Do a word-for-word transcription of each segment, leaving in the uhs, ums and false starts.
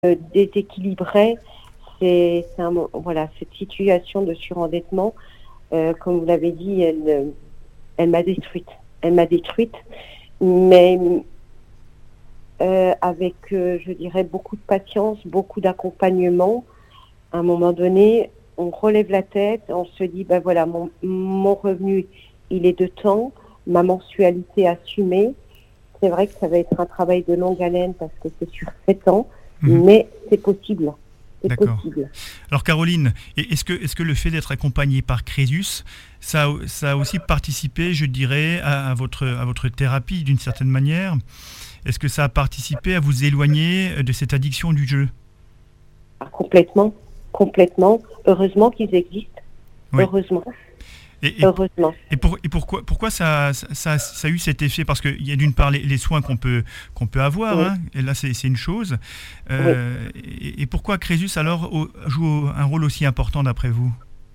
euh, déséquilibrait, c'est, c'est un, voilà, cette situation de surendettement, euh, comme vous l'avez dit, elle, elle m'a détruite. Elle m'a détruite, mais euh, avec, euh, je dirais, beaucoup de patience, beaucoup d'accompagnement. À un moment donné, on relève la tête, on se dit, ben voilà, mon, mon revenu, il est de temps, ma mensualité assumée. C'est vrai que ça va être un travail de longue haleine parce que c'est sur sept ans, mmh. mais c'est possible. C'est D'accord. possible. Alors Caroline, est-ce que, est-ce que le fait d'être accompagnée par Crésus, ça, ça a aussi participé, je dirais, à, à, votre, à votre thérapie d'une certaine manière? Est-ce que ça a participé à vous éloigner de cette addiction du jeu? Ah, complètement, complètement. Heureusement qu'ils existent. Oui. Heureusement. Et, et, Heureusement. Et, pour, et pourquoi, pourquoi ça, ça, ça a eu cet effet? Parce qu'il y a d'une part les, les soins qu'on peut, qu'on peut avoir, oui. hein, et là c'est, c'est une chose. Euh, oui. et, et pourquoi Crésus alors au, joue un rôle aussi important d'après vous?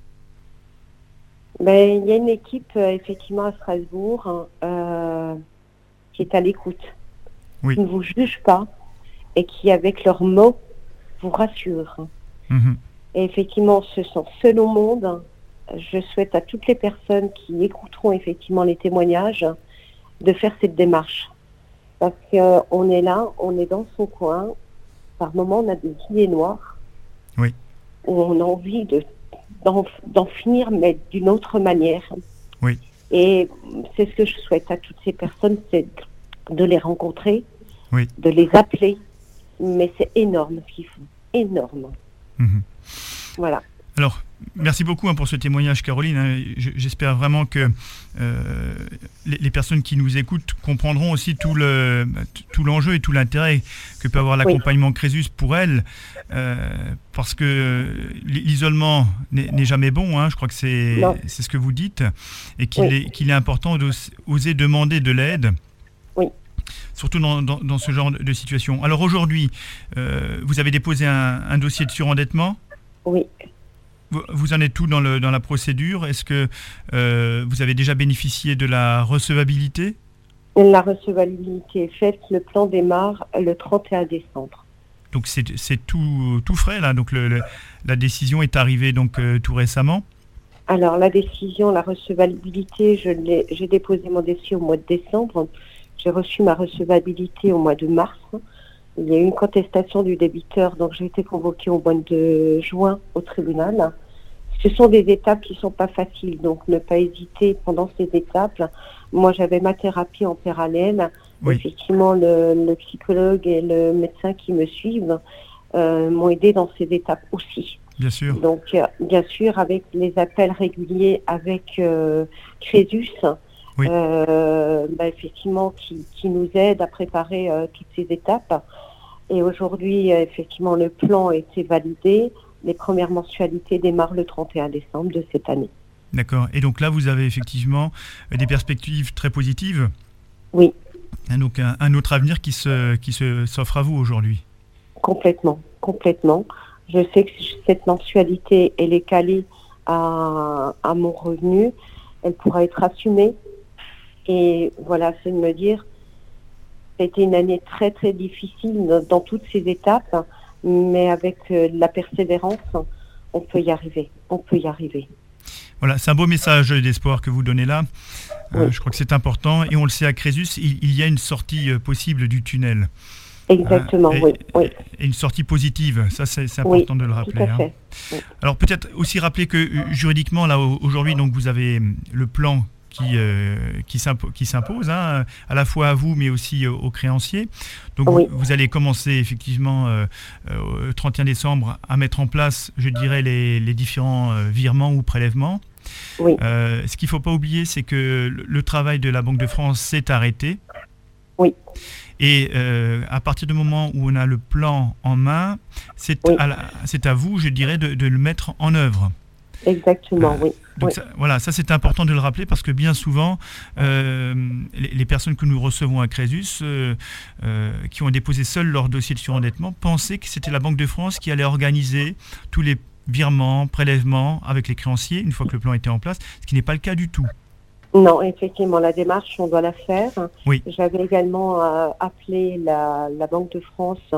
Ben, il y a une équipe euh, effectivement à Strasbourg hein, euh, qui est à l'écoute, oui. qui ne vous juge pas et qui avec leurs mots vous rassure. Mm-hmm. Et effectivement, ce sont seuls au monde. Je souhaite à toutes les personnes qui écouteront effectivement les témoignages de faire cette démarche. Parce qu'on est là, on est dans son coin. Par moments, on a des idées noires. Oui. Où on a envie de, d'en, d'en finir, mais d'une autre manière. Oui. Et c'est ce que je souhaite à toutes ces personnes, c'est de les rencontrer, oui. de les appeler. Mais c'est énorme ce qu'ils font. Énorme. Mmh. Voilà. Alors, merci beaucoup hein, pour ce témoignage, Caroline. Hein. J'espère vraiment que euh, les, les personnes qui nous écoutent comprendront aussi tout, le, tout l'enjeu et tout l'intérêt que peut avoir l'accompagnement oui. Crésus pour elles. Euh, parce que l'isolement n'est, n'est jamais bon, hein. Je crois que c'est, c'est ce que vous dites, et qu'il, oui. est, qu'il est important d'oser demander de l'aide. Oui. Surtout dans, dans, dans ce genre de situation. Alors aujourd'hui, euh, vous avez déposé un, un dossier de surendettement? Oui. Vous, vous en êtes où dans, le, dans la procédure? Est-ce que euh, vous avez déjà bénéficié de la recevabilité? La recevabilité est faite, le plan démarre le trente et un décembre. Donc c'est, c'est tout, tout frais là, donc le, le, la décision est arrivée donc, euh, tout récemment? Alors la décision, la recevabilité, je l'ai, j'ai déposé mon dossier au mois de décembre. J'ai reçu ma recevabilité au mois de mars. Il y a eu une contestation du débiteur, donc j'ai été convoquée au mois de juin au tribunal. Ce sont des étapes qui ne sont pas faciles, donc ne pas hésiter pendant ces étapes. Moi, j'avais ma thérapie en parallèle. Oui. Effectivement, le, le psychologue et le médecin qui me suivent euh, m'ont aidé dans ces étapes aussi. Bien sûr. Donc, euh, bien sûr, avec les appels réguliers avec euh, Crésus, oui. euh, bah, effectivement, qui, qui nous aide à préparer euh, toutes ces étapes. Et aujourd'hui, euh, effectivement, le plan a été validé. Les premières mensualités démarrent le trente et un décembre de cette année. D'accord. Et donc là, vous avez effectivement des perspectives très positives? Oui. Et donc un, un autre avenir qui, se, qui se, s'offre à vous aujourd'hui? Complètement, complètement. Je sais que cette mensualité, elle est calée à, à mon revenu. Elle pourra être assumée. Et voilà, c'est de me dire, ça a été une année très très difficile dans, dans toutes ces étapes, mais avec euh, la persévérance, on peut y arriver. On peut y arriver. Voilà, c'est un beau message d'espoir que vous donnez là. Oui. Euh, je crois que c'est important. Et on le sait à Crésus, il, il y a une sortie euh, possible du tunnel. Exactement, euh, et, oui, oui. Et une sortie positive, ça c'est, c'est important oui, de le rappeler. Tout à fait. Hein. Oui. Alors peut-être aussi rappeler que euh, juridiquement, là aujourd'hui, donc vous avez le plan qui, euh, qui, s'impo- qui s'impose, hein, à la fois à vous, mais aussi aux, aux créanciers. Donc oui. vous, vous allez commencer effectivement euh, euh, au trente et un décembre à mettre en place, je dirais, les, les différents euh, virements ou prélèvements. Oui. Euh, ce qu'il ne faut pas oublier, c'est que le, le travail de la Banque de France s'est arrêté. Oui. Et euh, à partir du moment où on a le plan en main, c'est, oui. à, la, c'est à vous, je dirais, de, de le mettre en œuvre. Exactement, euh, oui. Donc oui. Ça, voilà, ça c'est important de le rappeler parce que bien souvent, euh, les, les personnes que nous recevons à Crésus, euh, euh, qui ont déposé seuls leur dossier de surendettement, pensaient que c'était la Banque de France qui allait organiser tous les virements, prélèvements avec les créanciers une fois que le plan était en place, ce qui n'est pas le cas du tout. Non, effectivement, la démarche, on doit la faire. Oui. J'avais également euh, appelé la, la Banque de France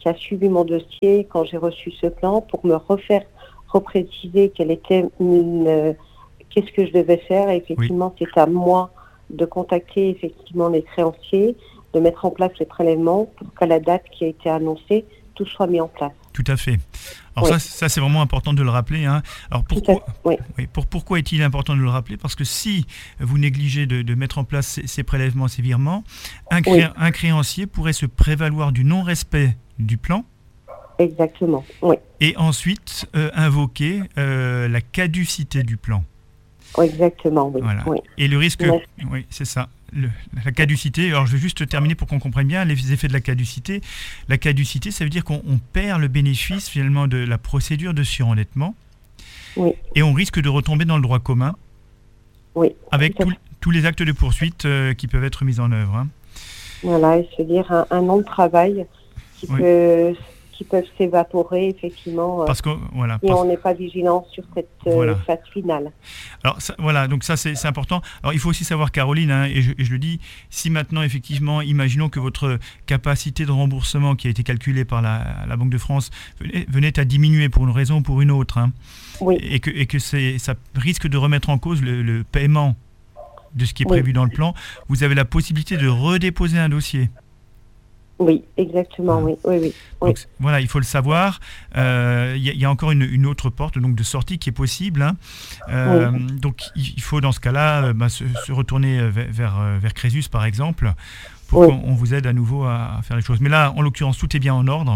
qui a suivi mon dossier quand j'ai reçu ce plan pour me refaire repréciser quelle était une, euh, qu'est-ce que je devais faire. Et effectivement, oui. C'est à moi de contacter effectivement les créanciers, de mettre en place les prélèvements pour qu'à la date qui a été annoncée, tout soit mis en place. Tout à fait. Alors oui. ça, ça c'est vraiment important de le rappeler. Hein. Alors pourquoi, oui. Oui, pour, pourquoi est-il important de le rappeler? Parce que si vous négligez de, de mettre en place ces, ces prélèvements, ces virements, un, cré, oui. un créancier pourrait se prévaloir du non-respect du plan. Exactement, oui. Et ensuite euh, invoquer euh, la caducité du plan. Exactement, oui. Voilà. oui. Et le risque, oui, oui c'est ça. Le, la caducité, alors je vais juste terminer pour qu'on comprenne bien les effets de la caducité. La caducité, ça veut dire qu'on on perd le bénéfice finalement de la procédure de surendettement, oui. et on risque de retomber dans le droit commun, oui, avec tout, tous les actes de poursuite euh, qui peuvent être mis en œuvre. Hein. Voilà, et c'est-à-dire un, un an de travail qui, oui. peut, qui peuvent s'évaporer effectivement. Parce que voilà. Et parce... on n'est pas vigilant sur cette euh, voilà. phase finale. Alors ça, voilà, donc ça c'est, c'est important. Alors il faut aussi savoir, Caroline, hein, et, je, et je le dis, si maintenant effectivement, imaginons que votre capacité de remboursement qui a été calculée par la, la Banque de France venait, venait à diminuer pour une raison ou pour une autre, hein, oui. et que, et que c'est, ça risque de remettre en cause le, le paiement de ce qui est prévu oui. dans le plan, vous avez la possibilité de redéposer un dossier. Oui, exactement, oui, oui, oui. Donc, oui. Voilà, il faut le savoir. Il euh, y, y a encore une, une autre porte donc, de sortie qui est possible. Hein. Euh, oui. Donc, il faut dans ce cas-là euh, bah, se, se retourner vers, vers, vers Crésus, par exemple, pour oui. qu'on vous aide à nouveau à, à faire les choses. Mais là, en l'occurrence, tout est bien en ordre.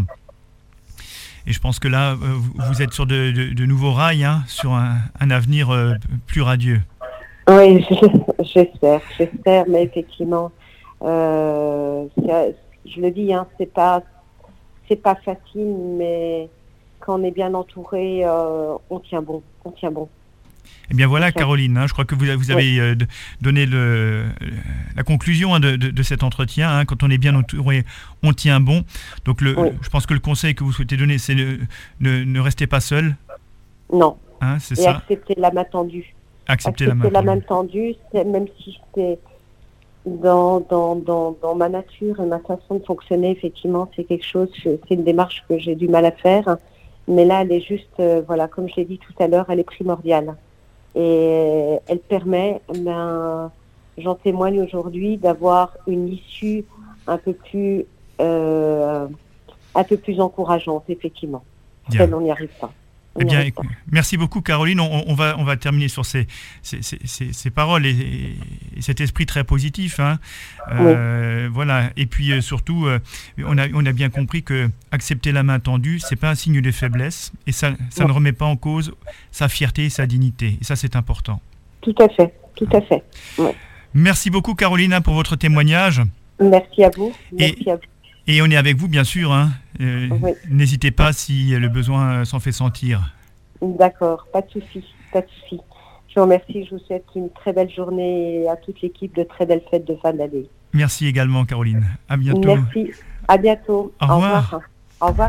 Et je pense que là, euh, vous êtes sur de, de, de nouveaux rails, hein, sur un, un avenir euh, plus radieux. Oui, j'espère, j'espère, mais effectivement, euh, c'est, je le dis, hein, c'est pas, c'est pas facile, mais quand on est bien entouré, euh, on tient bon, on tient bon. Eh bien voilà, Caroline, hein, je crois que vous, vous avez oui. euh, donné le, la conclusion hein, de, de, de cet entretien. Hein, quand on est bien entouré, on tient bon. Donc le, oui. je pense que le conseil que vous souhaitez donner, c'est ne, ne, ne restez pas seul. Non, hein, c'est et ça. accepter la main tendue. Accepter, accepter la main, la main tendue, c'est, même si c'est dans, dans, dans, dans ma nature et ma façon de fonctionner, effectivement, c'est quelque chose, c'est une démarche que j'ai du mal à faire. Mais là, elle est juste, euh, voilà, comme je l'ai dit tout à l'heure, elle est primordiale. Et elle permet, ben, j'en témoigne aujourd'hui, d'avoir une issue un peu plus, euh, un peu plus encourageante, effectivement. Bien. On n'y arrive pas. Eh bien, écoute, merci beaucoup, Caroline. On, on, va, on va terminer sur ces, ces, ces, ces paroles et, et cet esprit très positif. Hein. Euh, oui. Voilà. Et puis euh, surtout, euh, on, a, on a bien compris que accepter la main tendue, c'est pas un signe de faiblesse et ça, ça ne remet pas en cause sa fierté et sa dignité. Et ça, c'est important. Tout à fait. Tout à fait. Oui. Merci beaucoup, Caroline, pour votre témoignage. Merci à vous. Merci et, à vous. Et on est avec vous, bien sûr. Hein. Euh, oui. N'hésitez pas si le besoin s'en fait sentir. D'accord, pas de souci, pas de souci. Je vous remercie, je vous souhaite une très belle journée et à toute l'équipe de très belles fêtes de fin d'année. Merci également, Caroline. À bientôt. Merci, à bientôt. Au revoir. Au revoir. Au revoir.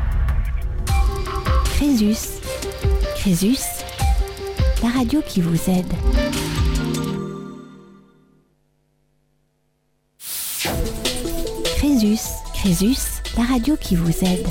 Crésus, Crésus, la radio qui vous aide. Crésus, Crésus, la radio qui vous aide.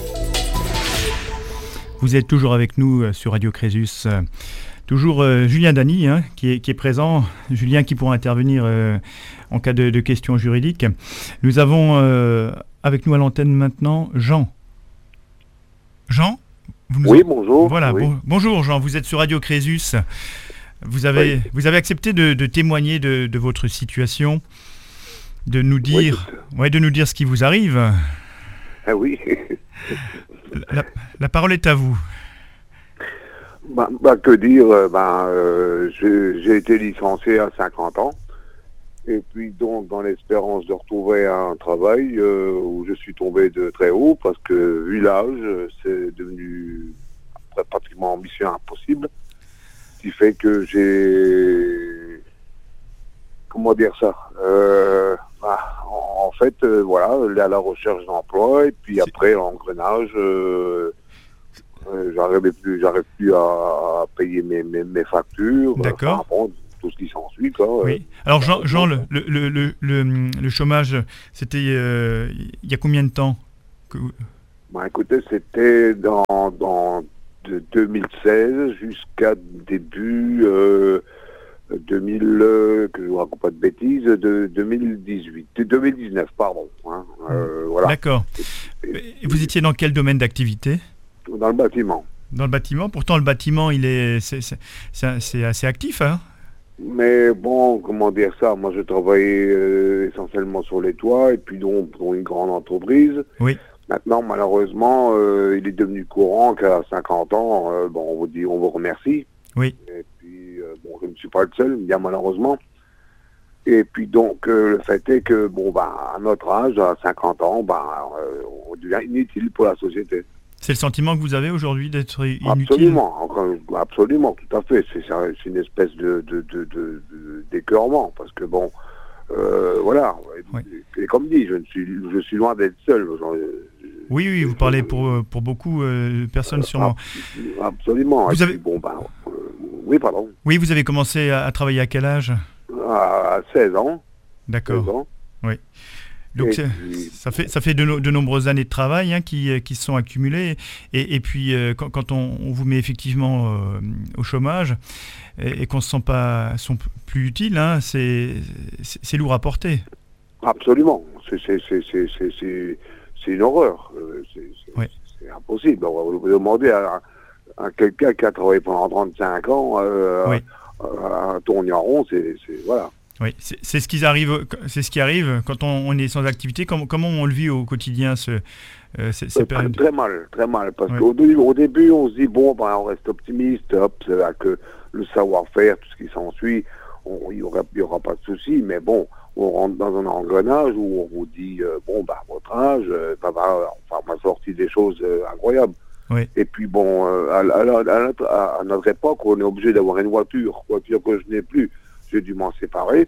Vous êtes toujours avec nous sur Radio Crésus. Euh, toujours euh, Julien Dany hein, qui, est, qui est présent. Julien qui pourra intervenir euh, en cas de, de questions juridiques. Nous avons euh, avec nous à l'antenne maintenant Jean. Jean vous nous Oui, en... bonjour. Voilà, oui. Bon, bonjour Jean, vous êtes sur Radio Crésus. Vous avez, oui. vous avez accepté de, de témoigner de, de votre situation, de nous dire, oui, ouais, de nous dire ce qui vous arrive. Ah oui. La, la parole est à vous. Bah, bah, que dire bah, euh, j'ai, j'ai été licencié à cinquante ans. Et puis donc dans l'espérance de retrouver un travail euh, où je suis tombé de très haut parce que vu l'âge, c'est devenu pratiquement mission impossible. Ce qui fait que j'ai... Comment dire ça euh, bah, en, en fait, euh, voilà, aller à la recherche d'emploi et puis après l'engrenage, euh, euh, j'arrivais plus, j'arrive plus à, à payer mes, mes, mes factures. D'accord. Enfin, bon, tout ce qui s'ensuit, quoi. Oui. Alors Jean, Jean le, le, le, le, le chômage, c'était euh, il y a combien de temps que... Bah, écoutez, c'était dans, dans de deux mille seize jusqu'à début euh, deux mille, euh, que je ne raconte pas de bêtises, de deux mille dix-huit, de deux mille dix-neuf, pardon. Hein, euh, voilà. D'accord. Et vous étiez dans quel domaine d'activité? Dans le bâtiment. Dans le bâtiment. Pourtant, le bâtiment, il est, c'est, c'est, c'est, c'est assez actif, hein? Mais bon, comment dire ça? Moi, je travaillais euh, essentiellement sur les toits et puis donc pour une grande entreprise. Oui. Maintenant, malheureusement, euh, il est devenu courant qu'à cinquante ans, euh, bon, on vous dit, on vous remercie. Oui. Et puis, euh, bon, je ne suis pas le seul, bien malheureusement. Et puis donc, euh, le fait est que, bon, bah, à notre âge, à cinquante ans, bah, euh, on devient inutile pour la société. C'est le sentiment que vous avez aujourd'hui d'être inutile? Absolument, encore, absolument, tout à fait. C'est, c'est une espèce de, de, de, de, de d'écœurement, parce que bon, euh, voilà. Oui. Et, et comme dit, je, ne suis, je suis loin d'être seul. Genre, oui, oui, vous parlez pour, pour beaucoup euh, de personnes sûrement. Absolument. Vous et avez... puis, bon, ben, euh, oui, pardon. Oui, vous avez commencé à, à travailler à quel âge? À seize ans. D'accord. seize ans. Oui. Donc puis... ça fait ça fait de, no, de nombreuses années de travail hein, qui qui se sont accumulées et, et puis euh, quand, quand on, on vous met effectivement euh, au chômage et, et qu'on se sent pas sont plus utile, hein, c'est, c'est c'est lourd à porter. Absolument, c'est c'est c'est c'est c'est, c'est, c'est une horreur, c'est, c'est, oui. c'est impossible. On va vous demander à, à quelqu'un qui a travaillé pendant trente-cinq ans euh, oui. à, à tourner en rond, c'est, c'est voilà. Oui, c'est, c'est ce qui arrive, c'est ce qui arrive quand on, on est sans activité. Comment, comment on le vit au quotidien ce, euh, ces, ces très, très mal, très mal, parce oui. qu'au début, au début, on se dit bon, ben, on reste optimiste, hop, c'est là que le savoir-faire, tout ce qui s'ensuit, il n'y aura, y aura pas de souci, mais bon, on rentre dans un engrenage où on vous dit euh, bon, bah, à votre âge, euh, ça va, enfin, on m'a sorti des choses euh, incroyables. Oui. Et puis bon, euh, à, à, à, notre, à notre époque, on est obligé d'avoir une voiture, voiture que je n'ai plus. J'ai dû m'en séparer.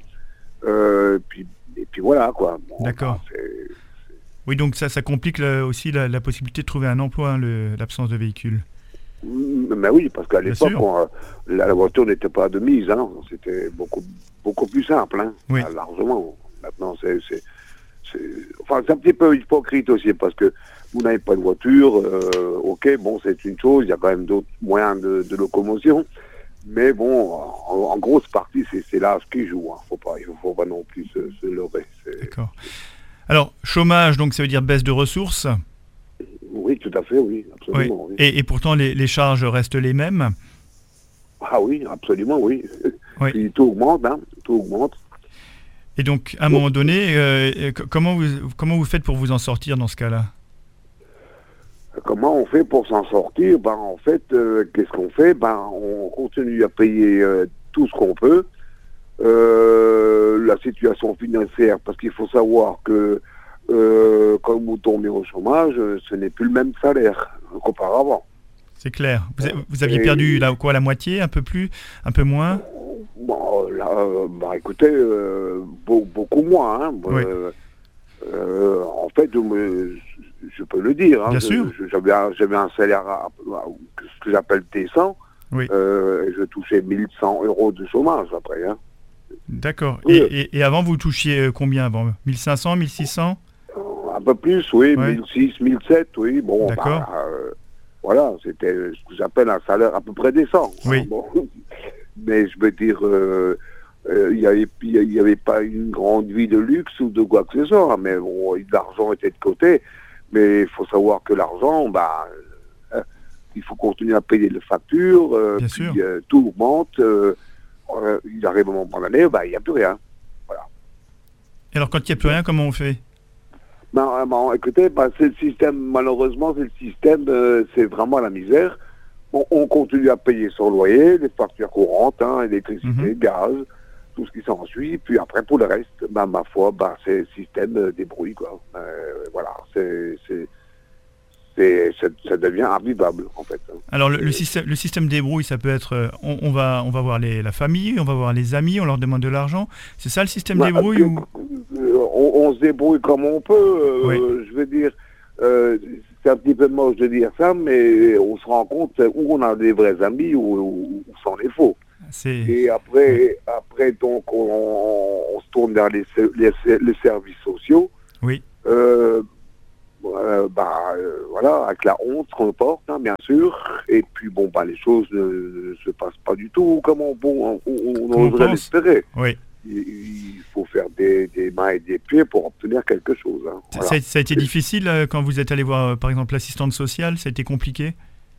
Euh, puis, et puis voilà, quoi. Bon, d'accord. C'est, c'est... Oui, donc ça, ça complique là, aussi la, la possibilité de trouver un emploi, hein, le, l'absence de véhicule. Mais oui, parce qu'à l'époque, on, la, la voiture n'était pas de mise. Hein. C'était beaucoup, beaucoup plus simple, hein, oui. largement. Maintenant, c'est, c'est, c'est... Enfin, c'est un petit peu hypocrite aussi, parce que vous n'avez pas de voiture. Euh, ok, bon, c'est une chose. Il y a quand même d'autres moyens de, de locomotion. Mais bon, en, en grosse partie, c'est, c'est l'âge qui joue. Hein. Faut pas, il ne faut pas non plus se, se leurrer. C'est... D'accord. Alors, chômage, donc ça veut dire baisse de ressources? Oui, tout à fait, oui, absolument. Oui. Oui. Et, et pourtant, les, les charges restent les mêmes? Ah oui, absolument, oui. oui. Puis tout augmente, hein, tout augmente. Et donc, à un moment donné, euh, comment, vous, comment vous faites pour vous en sortir dans ce cas-là? Comment on fait pour s'en sortir? Ben, en fait, euh, qu'est-ce qu'on fait? Ben, on continue à payer euh, tout ce qu'on peut. Euh, la situation financière, parce qu'il faut savoir que euh, quand vous tombez au chômage, ce n'est plus le même salaire qu'auparavant. C'est clair. Vous, vous aviez Et, perdu là, quoi, la moitié, un peu plus, un peu moins? Bon, là, bah, écoutez, euh, beau, beaucoup moins. Hein. Oui. Euh, euh, en fait, je, je peux le dire. Hein, Bien sûr. Je, j'avais, un, j'avais un salaire, à, à, ce que j'appelle décent. Oui. Euh, et je touchais mille cent euros de chômage après. Hein. D'accord. Oui. Et, et, et avant, vous touchiez combien avant? mille cinq cents, mille six cents? Un peu plus, oui. Ouais. mille six cents, mille sept cents, oui. Bon, d'accord. Bah, euh, voilà, c'était ce que j'appelle un salaire à peu près décent. Oui. Hein, bon. Mais je veux dire, il euh, euh, n'y avait, y avait pas une grande vie de luxe ou de quoi que ce soit. Mais bon, l'argent était de côté. Mais il faut savoir que l'argent, bah, euh, il faut continuer à payer les factures. Euh, Bien puis, sûr. Euh, tout augmente. Euh, euh, il arrive un moment de l'année, bah, il n'y a plus rien. Voilà. Et alors, quand il n'y a plus rien, comment on fait? Ben, ben, écoutez, ben, c'est le système, malheureusement, c'est le système, euh, c'est vraiment la misère. On, on continue à payer son loyer, les factures courantes, hein, électricité, mm-hmm. gaz, tout ce qui s'ensuit. Puis après, pour le reste, ben, ma foi, ben, c'est le système euh, débrouille, quoi. Euh, voilà, c'est, c'est, c'est, ça, ça devient invivable, en fait. Alors, le, le, système, le système débrouille, ça peut être, euh, on, on, va, on va voir les, la famille, on va voir les amis, on leur demande de l'argent. C'est ça, le système ben, débrouille ou... On, on se débrouille comme on peut, euh, oui. je veux dire, euh, c'est un petit peu moche de dire ça, mais on se rend compte où on a des vrais amis ou, ou, ou c'en est faux. C'est... Et après, oui. après donc, on, on se tourne vers les, les, les services sociaux. Oui. Euh, euh, bah, euh, voilà, avec la honte qu'on porte, hein, bien sûr. Et puis, bon, bah, les choses ne, ne se passent pas du tout comme on, bon, on, on, on oserait l'espérer. Oui. Il, il faut faire des, des mains et des pieds pour obtenir quelque chose. Hein. Voilà. Ça, ça a été difficile euh, quand vous êtes allé voir, euh, par exemple, l'assistante sociale? Ça a été compliqué?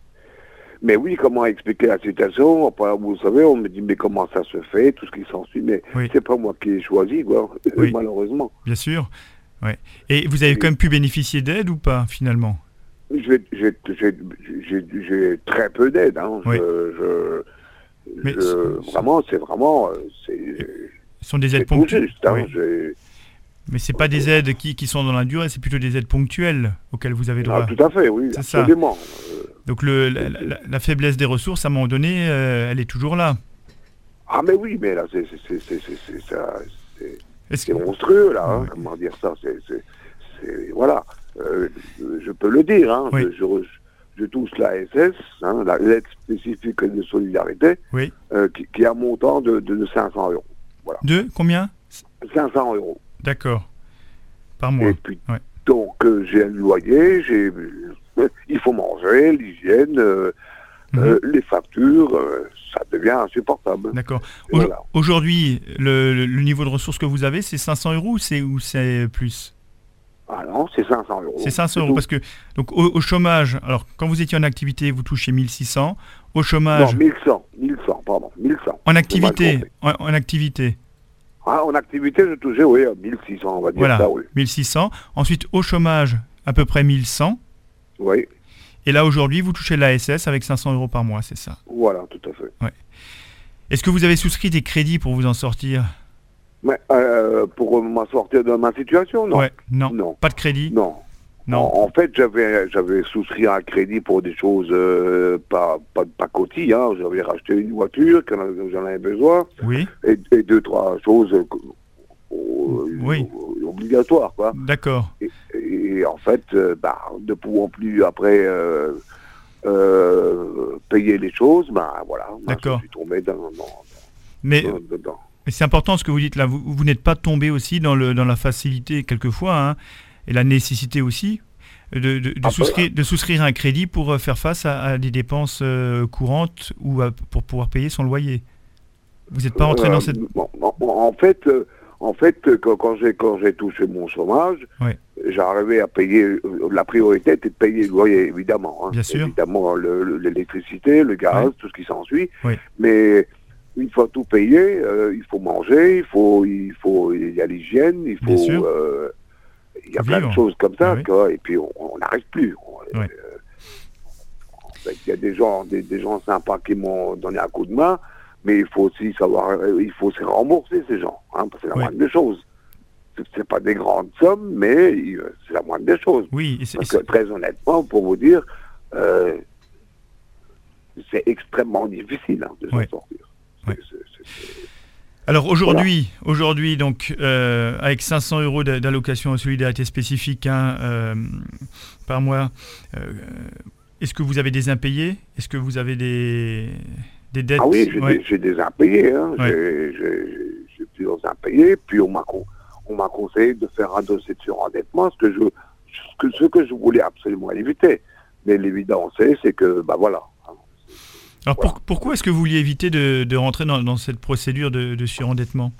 Mais oui, comment expliquer la situation? Après, vous savez, on me dit, mais comment ça se fait? Tout ce qui s'ensuit. Mais oui. c'est pas moi qui ai choisi, quoi, oui. malheureusement. Bien sûr. Ouais. Et vous avez oui. quand même pu bénéficier d'aide ou pas, finalement? J'ai, j'ai, j'ai, j'ai, j'ai très peu d'aide. Hein. Oui. Je, je, mais je, vraiment, c'est vraiment... C'est, ce sont des aides ponctuelles. Hein. Oui. Mais c'est pas des aides qui, qui sont dans la durée, c'est plutôt des aides ponctuelles auxquelles vous avez droit. Ah, tout à fait, oui, c'est absolument. Ça. Donc le, la, la, la faiblesse des ressources, à un moment donné, euh, elle est toujours là. Ah mais oui, mais là, c'est, c'est, c'est, c'est, c'est, ça, c'est, c'est que... monstrueux, là. Hein, oui. Comment dire ça c'est, c'est, c'est, voilà. Euh, je peux le dire. Hein, oui. je, je, je touche l'A S S, hein, l'aide spécifique de solidarité, oui. euh, qui, qui a un montant de, de, de cinq cents euros. Voilà. De combien? cinq cents euros. D'accord. Par mois. Et puis, ouais. donc, euh, j'ai un loyer, j'ai, euh, il faut manger, l'hygiène, euh, mmh. euh, les factures, euh, ça devient insupportable. D'accord. Au- voilà. Aujourd'hui, le, le, le niveau de ressources que vous avez, c'est cinq cents euros ou c'est, ou c'est plus? Ah non, c'est cinq cents euros. C'est cinq cents euros, parce que donc, au, au chômage, alors quand vous étiez en activité, vous touchez mille six cents. Au chômage... Non, mille cent, mille cent, pardon, mille cent. En activité, en, en activité. Ah, en activité, je touchais, oui, mille six cents, on va dire voilà, ça, oui. mille six cents. Ensuite, au chômage, à peu près mille cent. Oui. Et là, aujourd'hui, vous touchez l'A S S avec cinq cents euros par mois, c'est ça? Voilà, tout à fait. Ouais. Est-ce que vous avez souscrit des crédits pour vous en sortir? Mais, euh, pour m'en sortir de ma situation, non. Ouais, non. non. Pas de crédit? Non. Non. En, en fait, j'avais, j'avais souscrit un crédit pour des choses euh, pas, pas, pas cotis. Hein. J'avais racheté une voiture, quand j'en avais besoin. Oui. Et, et deux, trois choses euh, oui. obligatoires, quoi. D'accord. Et, et en fait, euh, bah, ne pouvant plus après euh, euh, payer les choses, bah voilà, bah, je suis tombé dans, dans, mais, dans, dedans. Mais c'est important ce que vous dites là. Vous, vous n'êtes pas tombé aussi dans, le, dans la facilité quelquefois, hein, et la nécessité aussi de, de, de, ah, souscrire, de souscrire un crédit pour faire face à, à des dépenses euh, courantes ou à, pour pouvoir payer son loyer. Vous n'êtes pas rentré euh, dans cette... Bon, en, en fait, euh, en fait quand, quand, j'ai, quand j'ai touché mon chômage, oui. j'arrivais à payer... Euh, la priorité était de payer le loyer, évidemment. Hein, bien sûr. Évidemment, le, le, l'électricité, le gaz, oui. tout ce qui s'ensuit. Oui. Mais... une fois tout payé, euh, il faut manger, il faut, il faut, il y a l'hygiène, il faut, euh, il y a plein de choses comme ça, oui. quoi, et puis on n'arrive plus. Oui. Euh, il y a des gens, des, des gens sympas qui m'ont donné un coup de main, mais il faut aussi savoir, euh, il faut se rembourser ces gens, hein, parce que c'est la oui. moindre des choses. C'est, c'est pas des grandes sommes, mais euh, c'est la moindre des choses. Oui. Et c'est, parce que très honnêtement, pour vous dire, euh, c'est extrêmement difficile hein, de s'en oui. sortir. Ouais. Alors aujourd'hui, voilà. aujourd'hui donc euh, avec cinq cents euros d'allocation de solidarité spécifique hein, euh, par mois, euh, est-ce que vous avez des impayés? Est-ce que vous avez des, des dettes? Ah oui, j'ai, ouais. des, j'ai des impayés. Hein. Ouais. J'ai, j'ai, j'ai plusieurs impayés. Puis on m'a, on m'a conseillé de faire un dossier de surendettement, ce que je, ce que, ce que je voulais absolument éviter. Mais l'évidence c'est, c'est que bah voilà. Alors voilà. pour, pourquoi est-ce que vous vouliez éviter de, de rentrer dans, dans cette procédure de, de surendettement?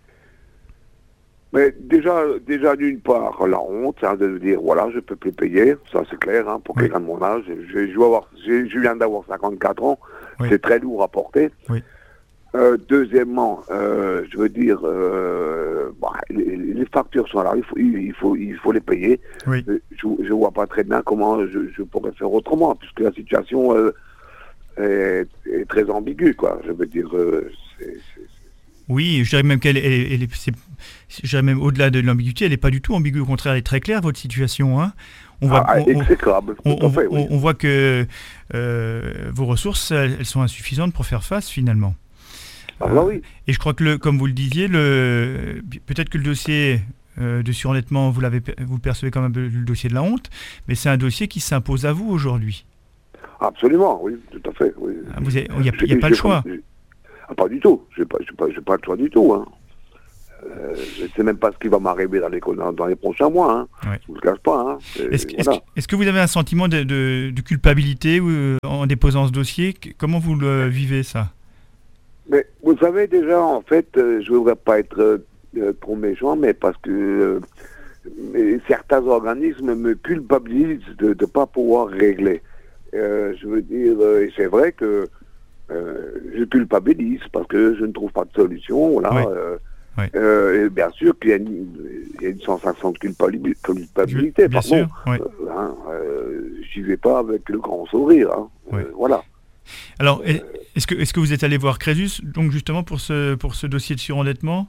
Mais déjà, déjà d'une part, la honte, hein, de dire voilà, je peux plus payer, ça c'est clair, hein, pour oui. quelqu'un de mon âge. Je, je, avoir, je, je viens d'avoir cinquante-quatre ans, oui. c'est très lourd à porter. Oui. Euh, deuxièmement, euh, je veux dire, euh, bah, les, les factures sont là, il faut, il faut, il faut les payer. Oui. Je ne vois pas très bien comment je, je pourrais faire autrement, puisque la situation euh, est, est très ambiguë, quoi. Je veux dire, euh, c'est, c'est, c'est... Oui, je dirais même qu'elle elle, elle est, c'est, je dirais même au-delà de l'ambiguïté, elle n'est pas du tout ambiguë, au contraire, elle est très claire, votre situation, hein. On voit, ah, on, exécrable, on, tout à fait, on, oui. on voit que euh, vos ressources, elles, elles sont insuffisantes pour faire face, finalement. Ah, bah, oui. Et je crois que, le, comme vous le disiez, le, peut-être que le dossier euh, de surendettement, vous, l'avez, vous le percevez comme un peu le dossier de la honte, mais c'est un dossier qui s'impose à vous aujourd'hui. Absolument, oui, tout à fait. Oui. Il n'y a, y a pas le choix. Ah, pas du tout, je n'ai pas, pas, pas le choix du tout. Hein. Euh, je ne sais même pas ce qui va m'arriver dans les, dans, dans les prochains mois. Hein. Ouais. Je ne vous le cache pas. Hein. Est-ce, voilà. est-ce, que, est-ce que vous avez un sentiment de, de, de culpabilité ou, en déposant ce dossier? Comment vous le vivez, ça? Mais vous savez, déjà, en fait, euh, je ne voudrais pas être euh, trop méchant, mais parce que euh, mais certains organismes me culpabilisent de ne pas pouvoir régler. Euh, je veux dire, euh, et c'est vrai que euh, je culpabilise parce que je ne trouve pas de solution. Voilà. Oui. Euh, Oui. Euh, et bien sûr qu'il y a une, il y a une sensation de culpabilité. culpabilité bien sûr, bon, oui. euh, hein, euh, j'y vais pas avec le grand sourire. Hein. Oui. Euh, voilà. Alors, Euh, est-ce que, est-ce que vous êtes allé voir Crésus, donc justement pour ce, pour ce dossier de surendettement?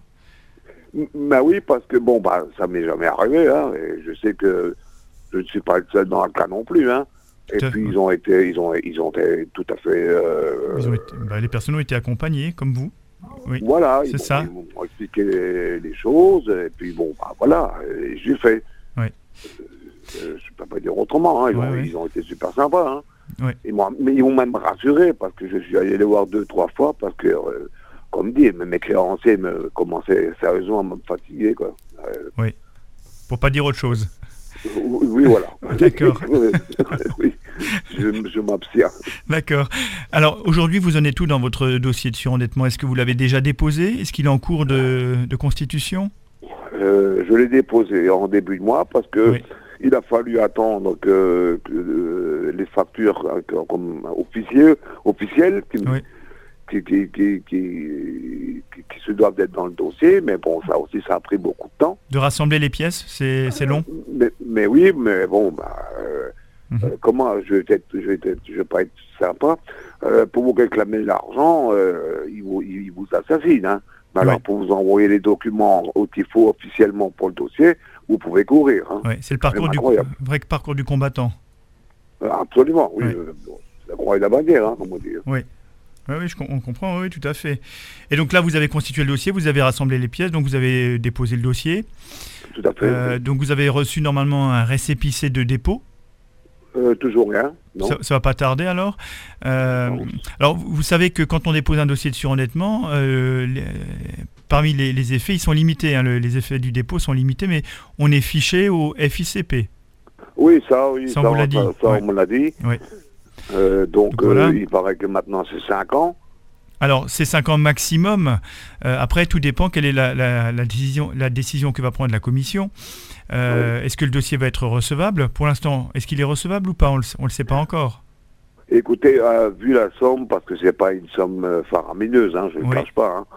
Ben oui, parce que bon, bah, ça m'est jamais arrivé. Hein, et je sais que je ne suis pas le seul dans le cas non plus. Hein. Et Tout à puis fait. ils ont été, ils ont, ils ont été tout à fait. Euh, Ils ont été- bah, les personnes ont été accompagnées, comme vous. Oui. Voilà, C'est ils, ça. m'ont, ils m'ont expliqué les, les choses, et puis bon, bah voilà, et j'ai fait. Oui. Euh, je peux pas dire autrement, hein, ils, Ouais, ont, ouais. ils ont été super sympas. Hein. Ouais. Ils m'ont, mais ils m'ont même rassuré, parce que je suis allé les voir deux, trois fois, parce que, euh, comme dit, mes créanciers me commençaient sérieusement à me fatiguer, quoi. Euh, Pour pas dire autre chose. oui, oui, voilà. D'accord. Oui, je, je m'abstiens. D'accord. Alors, aujourd'hui, vous en êtes où dans votre dossier de surendettement? Est-ce que vous l'avez déjà déposé? Est-ce qu'il est en cours de, de constitution? Euh, je l'ai déposé en début de mois, parce que Oui. il a fallu attendre que, que euh, les factures euh, que- comme officielles, officielles qui, Oui. qui, qui, qui, qui, qui- qui se doivent d'être dans le dossier, mais bon, ça aussi, ça a pris beaucoup de temps. De rassembler les pièces, c'est, c'est long? Mais, mais oui, mais bon, bah, euh, Mhm. euh, comment, je vais être, je vais être, je vais pas être sympa, euh, pour vous réclamer l'argent, euh, il vous, il vous assassine, hein. Mais alors, Ouais. pour vous envoyer les documents qu'il faut officiellement pour le dossier, vous pouvez courir, hein. Ouais, c'est le parcours du, incroyable. vrai parcours du combattant. Euh, Absolument, oui. Ouais. euh, bon, c'est la croix et la bannière, hein, comme on dit. Oui. Oui, oui, je com- on comprend, oui, tout à fait. Et donc là, vous avez constitué le dossier, vous avez rassemblé les pièces, donc vous avez déposé le dossier. Tout à fait. Euh, donc vous avez reçu normalement un récépissé de dépôt. Euh, toujours rien, non. Ça, ça va pas tarder alors. Euh, Non. alors vous, vous savez que quand on dépose un dossier de surendettement, euh, les- parmi les, les effets, ils sont limités. Hein, le- les effets du dépôt sont limités, mais on est fiché au F I C P. Oui, ça, oui, Ça, ça, on vous l'a dit. ça, ça, Ouais. on me l'a dit. Ouais. Euh, donc, Donc, voilà. euh, il paraît que maintenant c'est cinq ans. Alors, c'est cinq ans maximum. Euh, après, tout dépend quelle est la, la- la décision, la décision que va prendre la commission. Euh, Est-ce que le dossier va être recevable? Pour l'instant, est-ce qu'il est recevable ou pas? On ne le sait pas encore. Écoutez, euh, vu la somme, parce que c'est pas une somme euh, faramineuse, hein, je ne Oui. le cache pas, hein,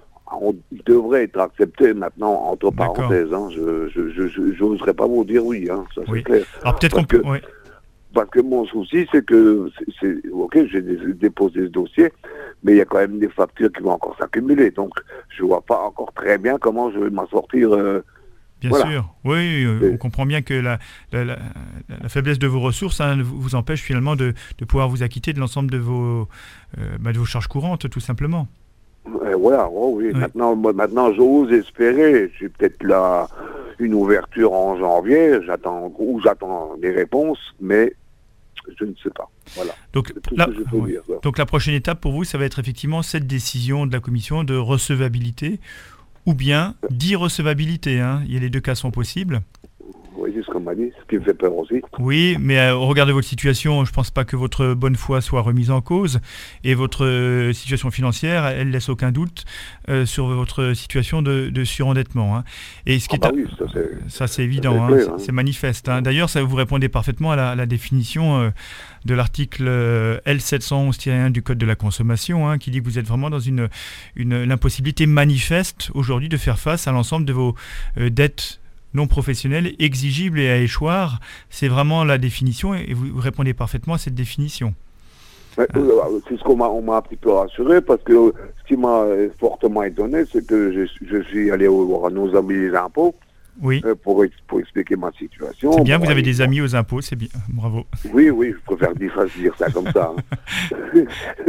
on il devrait être accepté maintenant, entre D'accord. parenthèses. Hein, je je, je, je- j'oserais pas vous dire oui, hein, ça c'est Oui. clair. Alors, peut-être Parce qu'on peut... que- ouais. Parce que mon souci, c'est que, c'est, c'est- ok, j'ai dé- déposé ce dossier, mais il y a quand même des factures qui vont encore s'accumuler. Donc, je vois pas encore très bien comment je vais m'en sortir. euh, Bien Voilà. sûr, oui, euh, Oui. on comprend bien que la, la, la- la faiblesse de vos ressources hein, vous vous empêche finalement de, de pouvoir vous acquitter de l'ensemble de vos, euh, bah, de vos charges courantes, tout simplement. Et voilà, oh oui. Oui. Maintenant, moi, maintenant, j'ose espérer. J'ai peut-être là une ouverture en janvier. J'attends ou j'attends des réponses, mais je ne sais pas. Voilà. Donc, C'est tout la, ce que je peux oui. dire. ça. Donc la prochaine étape pour vous, ça va être effectivement cette décision de la commission de recevabilité ou bien d'irrecevabilité. Hein. Il y a les deux cas sont possibles. Vous voyez ce qu'on m'a dit, ce qui me fait peur aussi. Oui, mais euh, au regard de votre situation, je ne pense pas que votre bonne foi soit remise en cause et votre euh, situation financière, elle laisse aucun doute euh, sur votre situation de, de surendettement. Hein. Et ce qui Ah est bah à- oui, ça c'est... ça c'est évident, c'est hein, clair, c'est- hein. c'est manifeste. Hein. D'ailleurs, ça vous répondez parfaitement à la, à la définition euh, de l'article euh, L sept cent onze tiret un du Code de la consommation, hein, qui dit que vous êtes vraiment dans une, une l'impossibilité manifeste aujourd'hui de faire face à l'ensemble de vos euh, dettes non professionnelles, exigibles et à échoir. C'est vraiment la définition et vous répondez parfaitement à cette définition. Ouais, euh, c'est ce qu'on m'a, on m'a un petit peu rassuré, parce que euh, ce qui m'a euh, fortement étonné, c'est que je, je suis allé voir à nos amis les impôts Oui, euh, pour, ex- pour expliquer ma situation. c'est bien, Bon, vous avez et- des amis aux impôts, c'est bien, bravo. Oui, oui, je préfère dire ça, dire ça comme ça. Hein.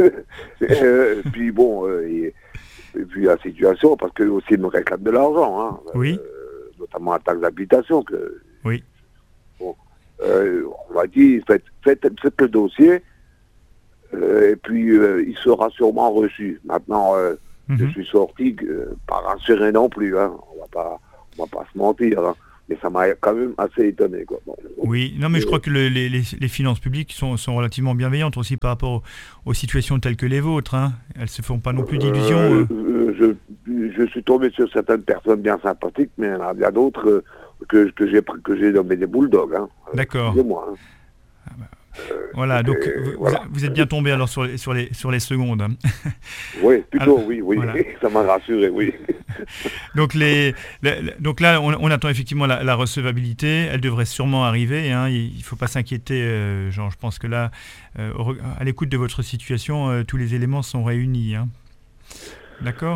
Euh, puis bon, euh, et, et puis la situation, parce que aussi ils me réclament de l'argent, hein, Oui. euh, notamment la taxe d'habitation. Que, Oui. Bon, euh, on m'a dit, faites, faites, faites le dossier, euh, et puis euh, il sera sûrement reçu. Maintenant, euh, je Mhm. suis sorti euh, pas rassuré non plus, hein. On va pas, on va pas se mentir, hein. Mais ça m'a quand même assez étonné, quoi. Bon, Oui, non, mais je Et- crois que le- les, les- les finances publiques sont, sont relativement bienveillantes aussi par rapport aux, aux situations telles que les vôtres. Hein. Elles se font pas non plus d'illusions. Euh, euh. euh, je, je suis tombé sur certaines personnes bien sympathiques, mais il y en a bien d'autres euh, que, que j'ai que j'ai nommé des bulldogs. Hein. Euh, D'accord. Excusez-moi. Hein. Voilà, donc et vous, voilà. vous êtes bien tombé alors sur les, sur les, sur les secondes. hein. Oui, plutôt, Alors, oui, oui. voilà. Ça m'a rassuré, oui. Donc, les, les- les- donc là, on, on attend effectivement la, la recevabilité. Elle devrait sûrement arriver. Hein. Il ne faut pas s'inquiéter. euh, genre, je pense que là, euh, au re- à l'écoute de votre situation, euh, tous les éléments sont réunis. Hein. D'accord ?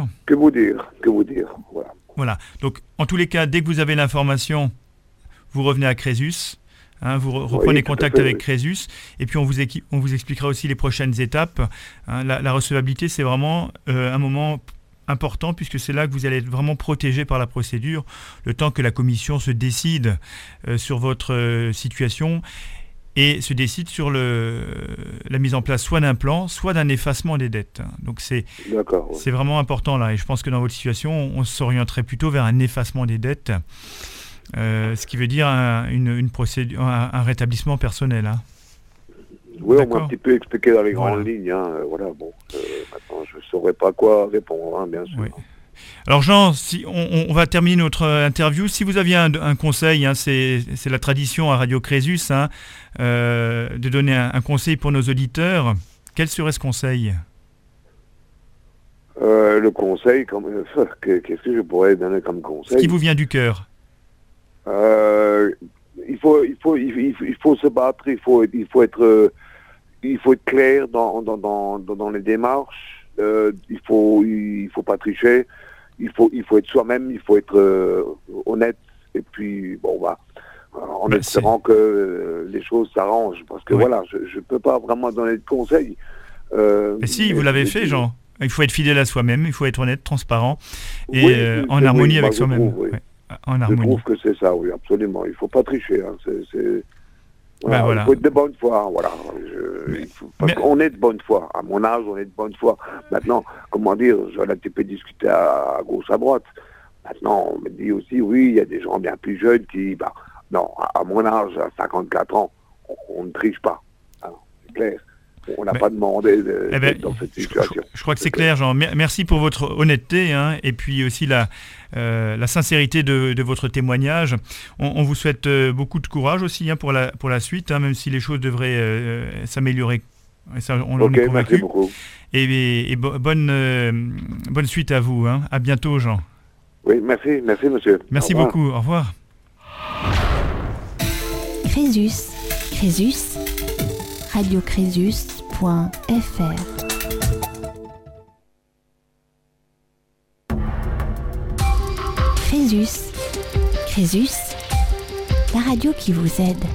Que vous dire, que vous dire, voilà. Voilà. Donc, en tous les cas, dès que vous avez l'information, vous revenez à Crésus. Hein, vous re- reprenez tout à contact fait, avec oui. Crésus. Et puis, on vous, équi- on vous expliquera aussi les prochaines étapes. Hein. La, la recevabilité, c'est vraiment euh, un moment important puisque c'est là que vous allez être vraiment protégé par la procédure, le temps que la commission se décide euh, sur votre euh, situation et se décide sur le, la mise en place soit d'un plan, soit d'un effacement des dettes. Donc c'est D'accord. Ouais. c'est vraiment important là et je pense que dans votre situation, on s'orienterait plutôt vers un effacement des dettes, euh, ce qui veut dire un, une, une procédure, un, un rétablissement personnel. Hein. Oui, on m'a D'accord. un petit peu expliqué dans les grandes Voilà. lignes. Hein. euh, Voilà, bon. Euh, maintenant, je ne saurais pas quoi répondre, hein, bien sûr. Oui. Alors Jean, si on, on va terminer notre interview. Si vous aviez un, un conseil, hein, c'est c'est la tradition à Radio Crésus, hein, euh, de donner un, un conseil pour nos auditeurs. Quel serait ce conseil ? Euh, le conseil, comme, euh, que- qu'est-ce que je pourrais donner comme Ce conseil qui vous vient du cœur. Euh, il faut, il faut, il faut, il faut se battre. Il faut, il faut être, euh, il faut être clair dans dans dans dans, dans les démarches. Euh, il faut, il faut pas tricher. Il faut, il faut être soi-même. Il faut être euh, honnête. Et puis bon, bah, en Bah, espérant que euh, les choses s'arrangent. Parce que Oui. voilà, je, je peux pas vraiment donner de conseils. Euh, Mais si, mais vous l'avez je- fait, Jean. Il faut être fidèle à soi-même, il faut être honnête, transparent et Oui, euh, oui, en oui, harmonie moi, avec je soi-même. trouve, oui. Ouais, en Je harmonie. trouve que c'est ça, oui, absolument. Il faut pas tricher. Hein. C'est, c'est... Voilà, Ben voilà. Il faut être de bonne foi. Voilà. Je... Mais- il faut... Parce mais- qu'on est de bonne foi. À mon âge, on est de bonne foi. Maintenant, comment dire, j'en ai un petit peu discuté à, à gauche, à droite. Maintenant, on me dit aussi, oui, il y a des gens bien plus jeunes qui, bah, non, à, à mon âge, à cinquante-quatre ans, on, on ne triche pas. Hein, c'est clair. On n'a Mais- pas demandé de, Eh ben, d'être dans cette je, je- situation. je crois que c'est clair, Jean. Mer- Merci pour votre honnêteté hein, et puis aussi la, euh, la sincérité de, de votre témoignage. On, on vous souhaite euh, beaucoup de courage aussi hein, pour, la, pour la suite, hein, même si les choses devraient euh, s'améliorer. Et ça, on en Ok, est merci convaincu. beaucoup. Et, et- et bo- bonne, euh, bonne suite à vous. Hein. À bientôt, Jean. Oui, merci, merci, monsieur. Merci Au revoir. beaucoup. Au revoir. Crésus, Crésus, radiocrésus point f r. Crésus, Crésus, la radio qui vous aide.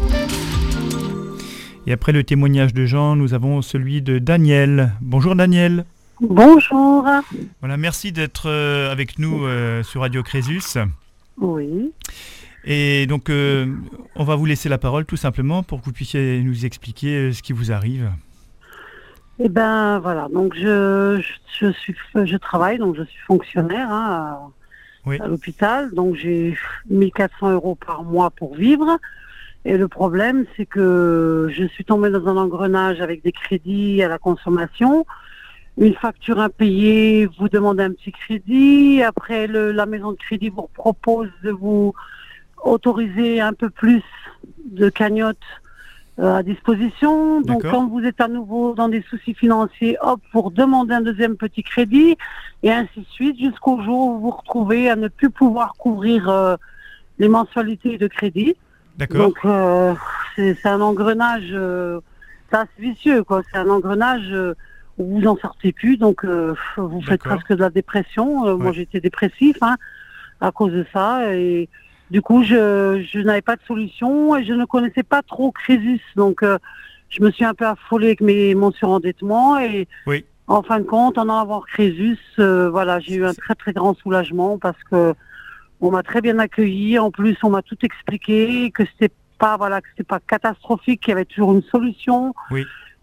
Et après le témoignage de Jean, nous avons celui de Daniel. Bonjour Daniel. Bonjour. Voilà, merci d'être euh, avec nous euh, sur Radio Crésus. Oui. Et donc, euh, on va vous laisser la parole tout simplement pour que vous puissiez nous expliquer euh, ce qui vous arrive. Eh ben voilà, donc je, je, je suis je travaille, donc je suis fonctionnaire hein, à, Oui. à l'hôpital, donc j'ai mille quatre cents euros par mois pour vivre. Et le problème, c'est que je suis tombée dans un engrenage avec des crédits à la consommation. Une facture impayée, vous demandez un petit crédit. Après, le, la maison de crédit vous propose de vous autoriser un peu plus de cagnotte euh, à disposition. Donc, D'accord. quand vous êtes à nouveau dans des soucis financiers, hop, vous demandez un deuxième petit crédit, et ainsi de suite, jusqu'au jour où vous vous retrouvez à ne plus pouvoir couvrir euh, les mensualités de crédit. D'accord. Donc, euh, c'est c'est un engrenage, euh, c'est assez vicieux, quoi. C'est un engrenage euh, où vous n'en sortez plus, donc euh, vous faites D'accord. presque de la dépression. Euh, Moi, Ouais. j'étais dépressif hein, à cause de ça, et du coup, je, je n'avais pas de solution et je ne connaissais pas trop Crésus, donc euh, je me suis un peu affolée avec mes, mon surendettement, et Oui. en fin de compte, en allant voir Crésus, euh, voilà, j'ai eu un très très grand soulagement parce que on m'a très bien accueilli. En plus, on m'a tout expliqué, que c'était pas, voilà, que c'était pas catastrophique, qu'il y avait toujours une solution. Oui.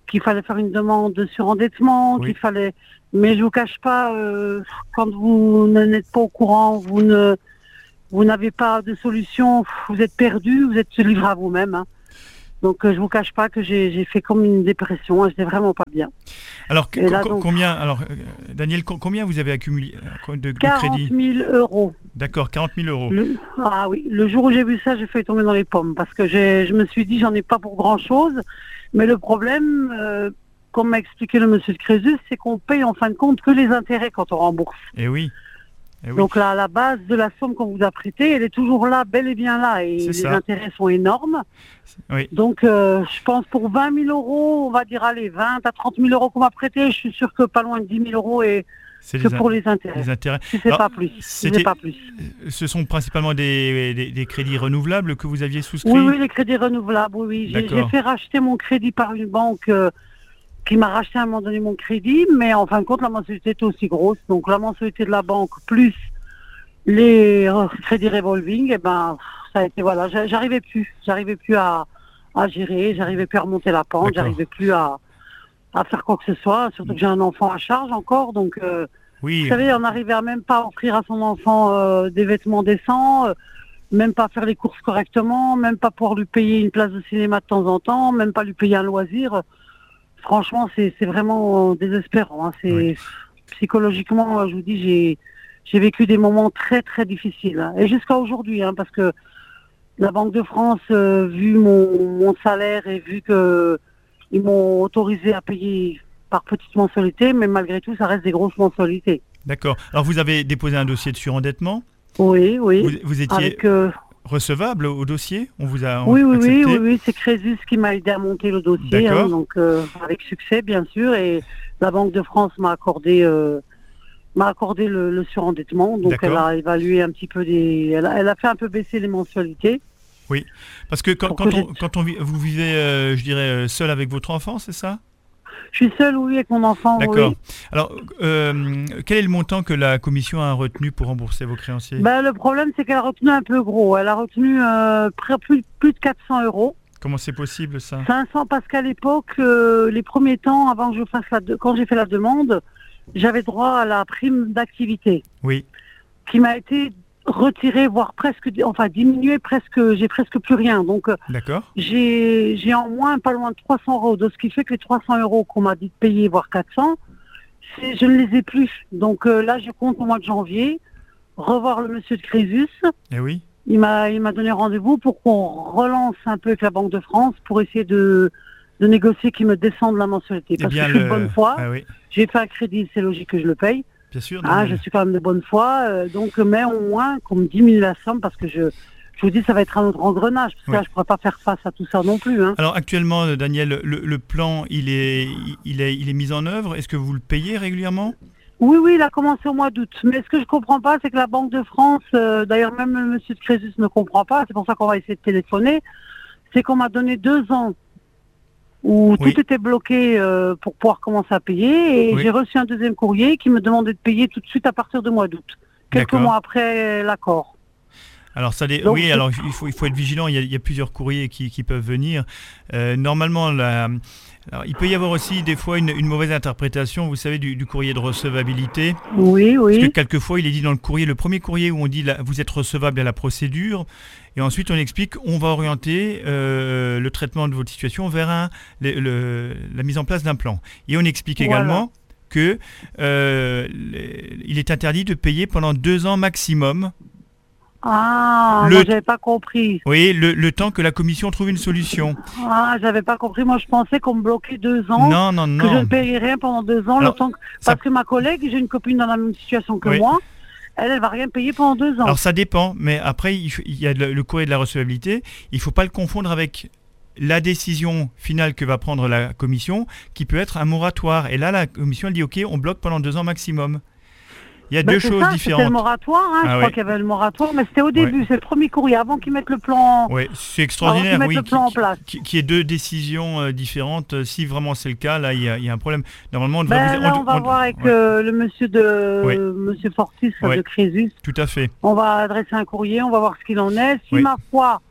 qu'il fallait faire une demande de surendettement, Oui. qu'il fallait... Mais je vous cache pas, euh, quand vous n'êtes pas au courant, vous ne, vous n'avez pas de solution, vous êtes perdu, vous êtes livré à vous-même. Hein. Donc euh, je vous cache pas que j'ai, j'ai fait comme une dépression, hein, j'étais vraiment pas bien. Alors, que- Et là, co- donc- combien, alors euh, Daniel, co- combien vous avez accumulé euh, de, de quarante crédit? mille euros. D'accord, quarante mille euros. Le, ah oui, le jour où j'ai vu ça, j'ai fait tomber dans les pommes parce que j'ai, je me suis dit, j'en ai pas pour grand-chose. Mais le problème, euh, comme m'a expliqué le monsieur de Crésus, c'est qu'on paye en fin de compte que les intérêts quand on rembourse. Eh oui. Eh oui. Donc là, la base de la somme qu'on vous a prêtée, elle est toujours là, bel et bien là. Et C'est les ça. intérêts sont énormes. Oui. Donc euh, je pense pour vingt mille euros, on va dire, allez, vingt à trente mille euros qu'on m'a prêté, je suis sûr que pas loin de dix mille euros et C'est que les, in- pour les intérêts. les intérêts. Si c'est Alors, pas plus. Si c'était- c'est pas plus. Ce sont principalement des, des, des crédits renouvelables que vous aviez souscrits? Oui, oui, les crédits renouvelables, oui, oui. J'ai, D'accord. j'ai fait racheter mon crédit par une banque euh, qui m'a racheté à un moment donné mon crédit, mais en fin de compte, la mensualité était aussi grosse. Donc la mensualité de la banque plus les euh, crédits revolving, eh ben, ça a été, voilà, j'a- j'arrivais plus. J'arrivais plus à, à gérer, j'arrivais plus à remonter la pente, D'accord. j'arrivais plus à, à faire quoi que ce soit, surtout que j'ai un enfant à charge encore, donc... euh, Oui. Vous savez, on n'arrivait à même pas à offrir à son enfant euh, des vêtements décents, euh, même pas faire les courses correctement, même pas pouvoir lui payer une place de cinéma de temps en temps, même pas lui payer un loisir. Franchement, c'est, c'est vraiment euh, désespérant. Hein. C'est, Oui. Psychologiquement, euh, je vous dis, j'ai, j'ai vécu des moments très très difficiles. Hein. Et jusqu'à aujourd'hui, hein, parce que la Banque de France, euh, vu mon, mon salaire et vu que ils m'ont autorisé à payer par petites mensualités, mais malgré tout, ça reste des grosses mensualités. D'accord. Alors vous avez déposé un dossier de surendettement. Oui, oui. Vous, vous étiez Avec, euh, recevable au dossier? On vous a oui, oui, oui, accepté? oui, oui, c'est Crésus qui m'a aidé à monter le dossier, D'accord. hein, donc euh, avec succès bien sûr, et la Banque de France m'a accordé, euh, m'a accordé le, le surendettement, donc D'accord. elle a évalué un petit peu des, elle a, elle a fait un peu baisser les mensualités. Parce que quand, Pour quand que on, j'ai- quand on vit- vous vivez, euh, je dirais, euh, seul avec votre enfant, c'est ça? Je suis seule, oui, avec mon enfant, D'accord. oui. Alors, euh, quel est le montant que la commission a retenu pour rembourser vos créanciers? Ben, le problème, c'est qu'elle a retenu un peu gros. Elle a retenu euh, près- plus, plus de quatre cents euros. Comment c'est possible ça? cinq cents parce qu'à l'époque, euh, les premiers temps, avant que je fasse la de- quand j'ai fait la demande, j'avais droit à la prime d'activité Oui. qui m'a été retirée, voire presque, enfin diminuée, presque, j'ai presque plus rien. Donc euh, D'accord. j'ai j'ai en moins pas loin de trois cents euros. De ce qui fait que les trois cents euros qu'on m'a dit de payer, voire quatre cents, c'est, je ne les ai plus. Donc euh, là, je compte au mois de janvier revoir le monsieur de Crésus. Eh oui. Il m'a, il m'a donné rendez-vous pour qu'on relance un peu avec la Banque de France pour essayer de, de négocier qu'ils me descendent la mensualité. Eh Parce bien, que je suis le- de bonne foi. Ah oui. J'ai fait un crédit, c'est logique que je le paye. Bien sûr. Ah, Daniel. je suis quand même de bonne foi. euh, donc, mais au moins qu'on me diminue la somme parce que je, je vous dis, ça va être un autre engrenage. Parce que Oui. là, je ne pourrais pas faire face à tout ça non plus. Hein. Alors actuellement, euh, Daniel, le, le plan, il est, il est, il est mis en œuvre. Est-ce que vous le payez régulièrement? Oui, oui, il a commencé au mois d'août. Mais ce que je comprends pas, c'est que la Banque de France, euh, d'ailleurs même le monsieur de Crésus ne comprend pas, c'est pour ça qu'on va essayer de téléphoner, c'est qu'on m'a donné deux ans où Oui. tout était bloqué euh, pour pouvoir commencer à payer. Et Oui. j'ai reçu un deuxième courrier qui me demandait de payer tout de suite à partir du mois d'août, quelques D'accord. mois après l'accord. Alors ça, dé- Donc, oui, c'est- alors il faut, il faut être vigilant. Il y a, il y a plusieurs courriers qui, qui peuvent venir. Euh, normalement, la, alors, il peut y avoir aussi des fois une, une mauvaise interprétation, vous savez, du, du courrier de recevabilité. Oui, Parce que oui. quelquefois, il est dit dans le courrier, le premier courrier où on dit là, vous êtes recevable à la procédure, et ensuite on explique, on va orienter euh, le traitement de votre situation vers un, le- le- la mise en place d'un plan. Et on explique Voilà. également que euh, les- il est interdit de payer pendant deux ans maximum. Ah, Le- moi j'avais pas compris. Oui, le, le temps que la commission trouve une solution. Ah, j'avais pas compris. Moi je pensais qu'on me bloquait deux ans. Non, non, Que je ne non. payerais rien pendant deux ans, Alors, le temps que... ça- parce que ma collègue, j'ai une copine dans la même situation que Oui. moi, elle, elle va rien payer pendant deux ans. Alors ça dépend, mais après il, faut- il y a le, le courrier de la recevabilité. Il ne faut pas le confondre avec la décision finale que va prendre la commission, qui peut être un moratoire. Et là, la commission, elle dit OK, on bloque pendant deux ans maximum. Il y a Ben, deux c'est choses ça, C'était différentes. le moratoire, hein, Ah je oui. crois qu'il y avait le moratoire, mais c'était au début, c'est le premier courrier, avant qu'ils mettent le plan, Oui, c'est avant extraordinaire, qu'ils mettent oui, le plan en qui- place. qui- qui est deux décisions euh, différentes. Si vraiment c'est le cas, là, il y a, il y a un problème. Normalement, on devrait Ben, vous- là, on- on va on- voir avec ouais, euh, le monsieur de Oui. monsieur Fortis Oui. de Crésus. tout à fait. On va adresser un courrier, on va voir ce qu'il en est. Si Oui. ma foi,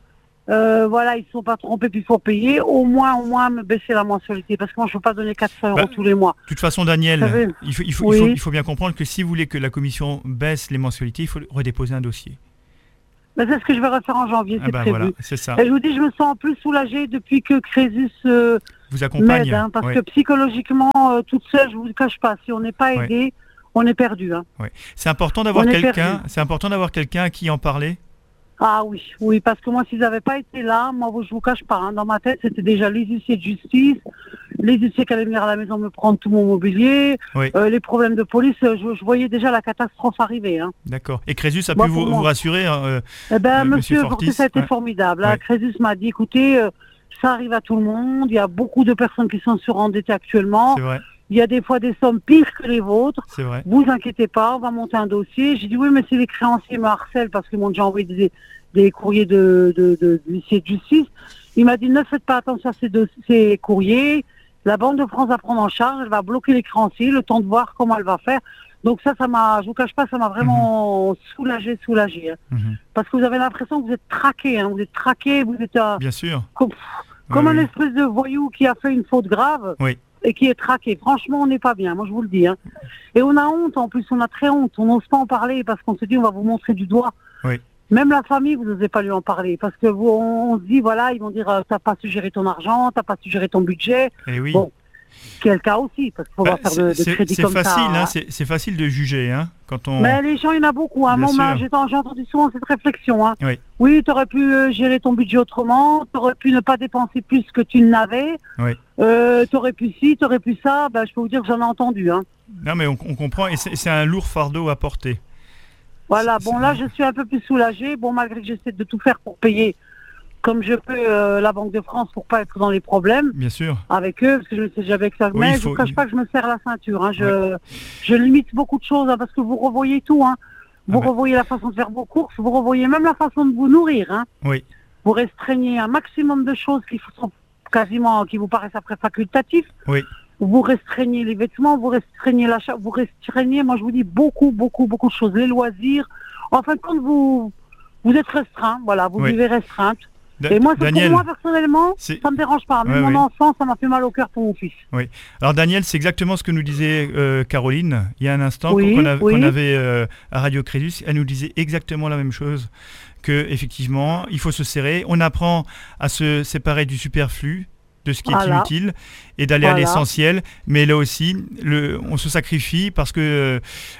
Euh, voilà, ils ne sont pas trompés, puis il faut payer. Au moins, au moins, me baisser la mensualité. Parce que moi, je ne peux pas donner quatre cents euros bah, tous les mois. De toute façon, Daniel, savez, il faut, il, faut, oui. il, faut, il faut bien comprendre que si vous voulez que la commission baisse les mensualités, il faut redéposer un dossier. Ben, c'est ce que je vais refaire en janvier, ah c'est bah, prévu. Voilà, c'est ça. Et je vous dis, je me sens plus soulagée depuis que Crésus euh, vous accompagne. m'aide. Hein, parce ouais. que psychologiquement, euh, toute seule, je ne vous le cache pas, si on n'est pas aidé, ouais. on est perdu. Hein. Ouais. C'est important d'avoir quelqu'un. C'est important d'avoir quelqu'un à qui en parler. Ah oui, oui, parce que moi, s'ils n'avaient pas été là, moi, je vous cache pas, hein, dans ma tête, c'était déjà les huissiers de justice, les huissiers qui allaient venir à la maison me prendre tout mon mobilier, oui. euh, les problèmes de police, je, je voyais déjà la catastrophe arriver. Hein. D'accord. Et Crésus a moi, pu vous, vous rassurer euh, Eh ben, euh, monsieur, monsieur Fortis, ça a été ouais. formidable. Hein. Ouais. Crésus m'a dit, écoutez, euh, ça arrive à tout le monde, il y a beaucoup de personnes qui sont surendettées actuellement. C'est vrai. Il y a des fois des sommes pires que les vôtres. C'est vrai. Vous inquiétez pas, on va monter un dossier. J'ai dit oui, mais c'est les créanciers me harcèlent parce qu'ils m'ont déjà envoyé des, des courriers de, de, de, de l'huissier de justice. Il m'a dit ne faites pas attention à ces, deux, ces courriers. La Banque de France va prendre en charge, elle va bloquer les créanciers, le temps de voir comment elle va faire. Donc ça, ça m'a, je vous cache pas, ça m'a vraiment mmh. soulagé, soulagé. Hein. Mmh. Parce que vous avez l'impression que vous êtes traqué, hein. Vous êtes traqué, vous êtes euh, bien sûr comme, comme oui, un oui. espèce de voyou qui a fait une faute grave. Oui. Et qui est traqué. Franchement, on n'est pas bien, moi je vous le dis. Hein. Et on a honte, en plus, on a très honte. On n'ose pas en parler parce qu'on se dit on va vous montrer du doigt. Oui. Même la famille, vous n'osez pas lui en parler. Parce que vous, on, on se dit, voilà, ils vont dire, euh, t'as pas su gérer ton argent, t'as pas su gérer ton budget. Et oui. Bon, ce qui est le cas aussi, parce qu'il faut bah, pas faire de, de crédit comme facile, ça. Hein, c'est, c'est facile de juger, hein, quand on... Mais les gens, il y en a beaucoup. Hein. Moi, j'ai, j'ai entendu souvent cette réflexion. Hein. Oui, oui tu aurais pu euh, gérer ton budget autrement, tu aurais pu ne pas dépenser plus que tu n'avais. Oui. Euh, tu aurais pu ci, tu aurais pu ça. Ben, je peux vous dire que j'en ai entendu. Hein. Non, mais on, on comprend, et c'est, c'est un lourd fardeau à porter. Voilà, c'est, bon, c'est... là, je suis un peu plus soulagée. Bon, malgré que j'essaie de tout faire pour payer comme je peux euh, la Banque de France pour pas être dans les problèmes. Bien sûr. Avec eux, parce que je ne sais jamais que ça. Oui, mais faut... je ne vous cache pas que je me serre la ceinture. Hein. Je, ouais. je limite beaucoup de choses hein, parce que vous revoyez tout. Hein. Vous ah ben... revoyez la façon de faire vos courses, vous revoyez même la façon de vous nourrir. Hein. Oui. Vous restreignez un maximum de choses qui sont quasiment, qui vous paraissent après facultatifs. Oui. Vous restreignez les vêtements, vous restreignez l'achat, vous restreignez, moi je vous dis, beaucoup, beaucoup, beaucoup de choses. Les loisirs. En fin de compte, vous, vous êtes restreint. Voilà, vous oui. vivez restreinte. Et moi, Daniel, pour moi, personnellement, c'est... ça ne me dérange pas. Mais ouais, mon oui. enfant, ça m'a fait mal au cœur pour mon fils. Oui. Alors, Daniel, c'est exactement ce que nous disait euh, Caroline il y a un instant, oui, qu'on, a, oui. qu'on avait euh, à Radio Crésus. Elle nous disait exactement la même chose, que effectivement, il faut se serrer. On apprend à se séparer du superflu, de ce qui est voilà. inutile, et d'aller voilà. à l'essentiel. Mais là aussi, le, on se sacrifie parce que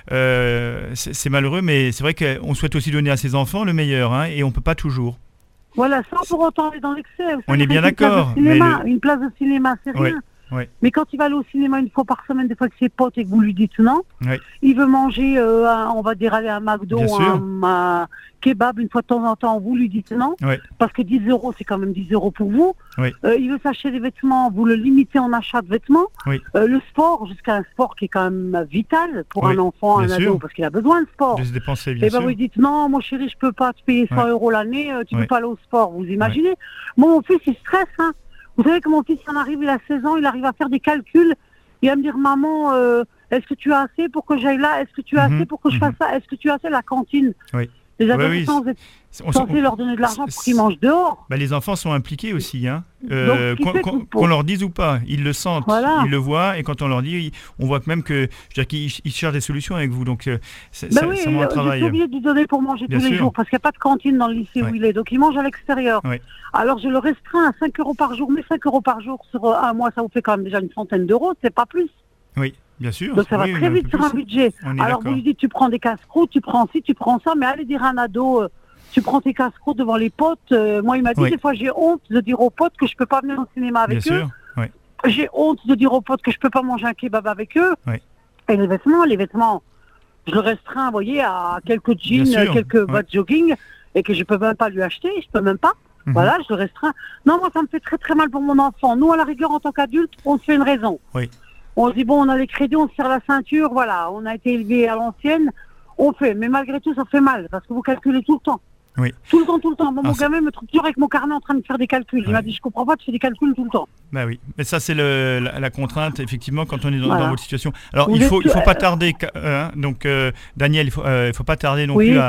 euh, c'est, c'est malheureux, mais c'est vrai qu'on souhaite aussi donner à ses enfants le meilleur, hein, et on ne peut pas toujours. Voilà, sans pour autant aller dans l'excès. On est bien d'accord. Une place de cinéma, mais le... une place de cinéma c'est oui, rien. Oui. Mais quand il va aller au cinéma une fois par semaine, des fois avec ses potes et que vous lui dites non, oui. il veut manger, euh, un, on va dire aller à un McDo, un, un kebab une fois de temps en temps, vous lui dites non, oui. parce que dix euros c'est quand même dix euros pour vous. Oui. Euh, il veut s'acheter des vêtements, vous le limitez en achat de vêtements. Oui. Euh, le sport, jusqu'à un sport qui est quand même vital pour oui, un enfant, un ado, parce qu'il a besoin de sport. De se dépenser, bien et ben sûr. vous lui dites non, mon chéri, je peux pas te payer cent euros l'année, euh, tu ne oui. peux pas aller au sport. Vous imaginez oui. Moi, mon fils, il stresse, hein. Vous savez que mon fils en arrive, il a seize ans, il arrive à faire des calculs. Il va me dire, maman, euh, est-ce que tu as assez pour que j'aille là? Est-ce que tu as mm-hmm. assez pour que je fasse ça? Est-ce que tu as assez la cantine? Oui. Les adolescents, oui, oui. vous êtes censés leur donner de l'argent pour qu'ils mangent dehors. Bah, les enfants sont impliqués aussi, hein. Euh, qu'on, qu'on, pour... qu'on leur dise ou pas, ils le sentent, voilà. Ils le voient, et quand on leur dit, on voit que même que, je veux dire qu'ils ils cherchent des solutions avec vous, donc c'est, ben ça, oui, c'est mon travail. Je suis obligée de lui donner pour manger bien tous sûr. les jours, parce qu'il n'y a pas de cantine dans le lycée ouais. où il est, donc il mange à l'extérieur. Ouais. Alors je le restreins à cinq euros par jour, mais cinq euros par jour sur un mois, ça vous fait quand même déjà une centaine d'euros, c'est pas plus. Oui. Bien sûr. Donc ça va oui, très vite sur un budget. Alors d'accord. Vous lui dites, tu prends des casse-croûtes, tu prends ci, tu prends ça, mais allez dire à un ado, euh, tu prends tes casse-croûtes devant les potes. Euh, moi, il m'a dit, oui. des fois, j'ai honte de dire aux potes que je peux pas venir au cinéma avec Bien eux. Sûr. Oui. J'ai honte de dire aux potes que je peux pas manger un kebab avec eux. Oui. Et les vêtements, les vêtements, je le restreins, vous voyez, à quelques jeans, quelques bottes oui. jogging, et que je peux même pas lui acheter, je peux même pas. Mm-hmm. Voilà, je le restreins. Non, moi, ça me fait très très mal pour mon enfant. Nous, à la rigueur, en tant qu'adultes, on se fait une raison. Oui. On se dit, bon, on a les crédits, on se serre la ceinture, voilà, on a été élevé à l'ancienne, on fait. Mais malgré tout, ça fait mal, parce que vous calculez tout le temps. Oui. Tout le temps, tout le temps. Bon, ah, mon gamin me trouve toujours avec mon carnet en train de faire des calculs. Il ouais. m'a dit, je comprends pas, tu fais des calculs tout le temps. Bah oui, mais ça, c'est le, la, la contrainte, effectivement, quand on est dans, voilà. dans votre situation. Alors, vous il faut, êtes... il faut pas tarder, euh, donc, euh, Daniel, il faut, euh, il faut pas tarder non oui. plus à,